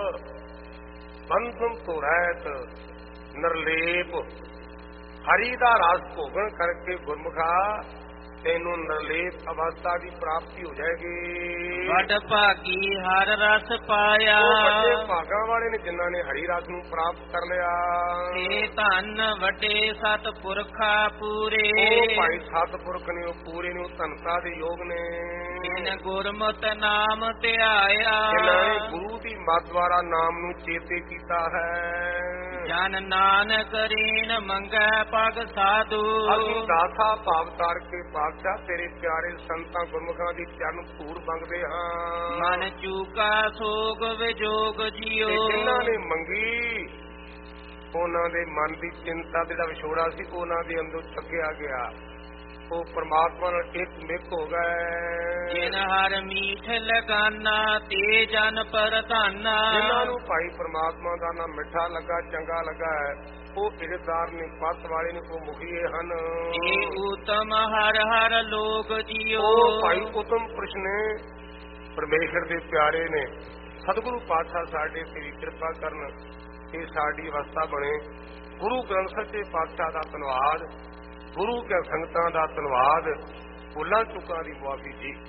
ਬੰਧਨ ਤੋਂ ਰਹਿਤ ਨਿਰਲੇਪ। ਹਰੀ ਦਾ ਰਸ ਭੋਗਣ ਕਰਕੇ ਗੁਰਮੁਖਾ ਤੈਨੂੰ ਨਿਰਲੇਪ ਅਵਸਥਾ ਦੀ ਪ੍ਰਾਪਤੀ ਹੋ ਜਾਏਗੀ। ਵੱਡ ਭਾਗੀ ਹਰ ਰਸ ਪਾਇਆ, ਉਹ ਵੱਡੇ ਭਾਗਾਂ ਵਾਲੇ ਨੇ ਜਿਨ੍ਹਾਂ ਨੇ ਹਰੀ ਰਸ ਨੂੰ ਪ੍ਰਾਪਤ ਕਰ ਲਿਆ। ਤੇ ਧੰਨ ਵੱਡੇ ਸਤਿਪੁਰਖਾ ਪੂਰੇ, ਉਹ ਭਾਈ ਸਤਿਪੁਰਖ ਨੇ, ਉਹ ਪੂਰੇ ਨੇ, ਉਹ ਧਨਤਾ ਦੇ ਯੋਗ ਨੇ। ਜਿਨ ਗੁਰਮਤਿ ਨਾਮ ਧਿਆਇਆ, ਜਿਨ੍ਹਾਂ ਨੇ ਗੁਰੂ ਦੀ ਮੱਤ ਦੁਆਰਾ ਨਾਮ ਨੂੰ ਚੇਤੇ ਕੀਤਾ ਹੈ। ਜਨ ਨਾਨਕ ਰੀਨ ਮੰਗੈ ਪਗ ਸਾਧੂ, ਅਸੀਂ ਦਾਸਾ ਭਾਵ ਤਾਰ ਕੇ ਪਾਤਸ਼ਾਹ ਤੇਰੇ ਪਿਆਰੇ ਸੰਤਾਂ ਗੁਰਮੁਖਾਂ ਦੀ ਚਰਨ ਧੂੜ ਮੰਗਦੇ ਹਾਂ। ਮਨ ਚੂਕਾ ਸੋਗ ਵਿਜੋਗ ਜਿਉ, ਜਿਨ੍ਹਾਂ ਨੇ ਮੰਗੀ ਉਹਨਾਂ ਦੇ ਮਨ ਦੀ ਚਿੰਤਾ ਜਿਹੜਾ ਵਿਛੋੜਾ ਸੀ ਉਹਨਾਂ ਦੇ ਅੰਦਰ ਚੱਕਿਆ ਗਿਆ, ਉਹ ਪਰਮਾਤਮਾ ਨਾਲ ਇੱਕ ਮਿਕ ਹੋ ਗਏ। ਜਿਨ ਹਰ ਮੀਠ ਲਗਾਨਾ ਤੇ ਜਨ ਪਰਧਾਨਾ, ਜਿਨ੍ਹਾਂ ਨੂੰ ਭਾਈ ਪਰਮਾਤਮਾ ਦਾ ਨਾਮ ਮਿੱਠਾ ਲੱਗਾ, ਚੰਗਾ ਲੱਗਾ ਹੈ, ਉਹ ਇੱਜ਼ਤਦਾਰ ਨੇ, ਪੱਤ ਵਾਲੇ ਨੇ, ਉਹ ਮੁਖੀਏ ਹਨ। ਇਹ ਉਤਮ ਹਰ ਹਰ ਲੋਕ ਜਿਉ, ਉਹ ਭਾਈ ਉਤਮ ਪੁਰਸ਼ ਨੇ, ਪਰਮੇਸ਼ਰ ਦੇ ਪਿਆਰੇ ਨੇ। ਸਤਿਗੁਰੂ ਪਾਤਸ਼ਾਹ ਸਾਡੇ ਤੇਰੀ ਕਿਰਪਾ ਕਰਨ, ਇਹ ਸਾਡੀ ਅਵਸਥਾ ਬਣੇ। ਗੁਰੂ ਗ੍ਰੰਥ ਸੱਚੇ ਪਾਤਸ਼ਾਹ ਦਾ ਧੰਨਵਾਦ, ਗੁਰੂ ਕੇ ਸੰਗਤਾਂ ਦਾ ਧੰਨਵਾਦ, ਭੁੱਲਾਂ ਚੁੱਕਾਂ ਦੀ ਮੁਆਫੀ ਜੀ।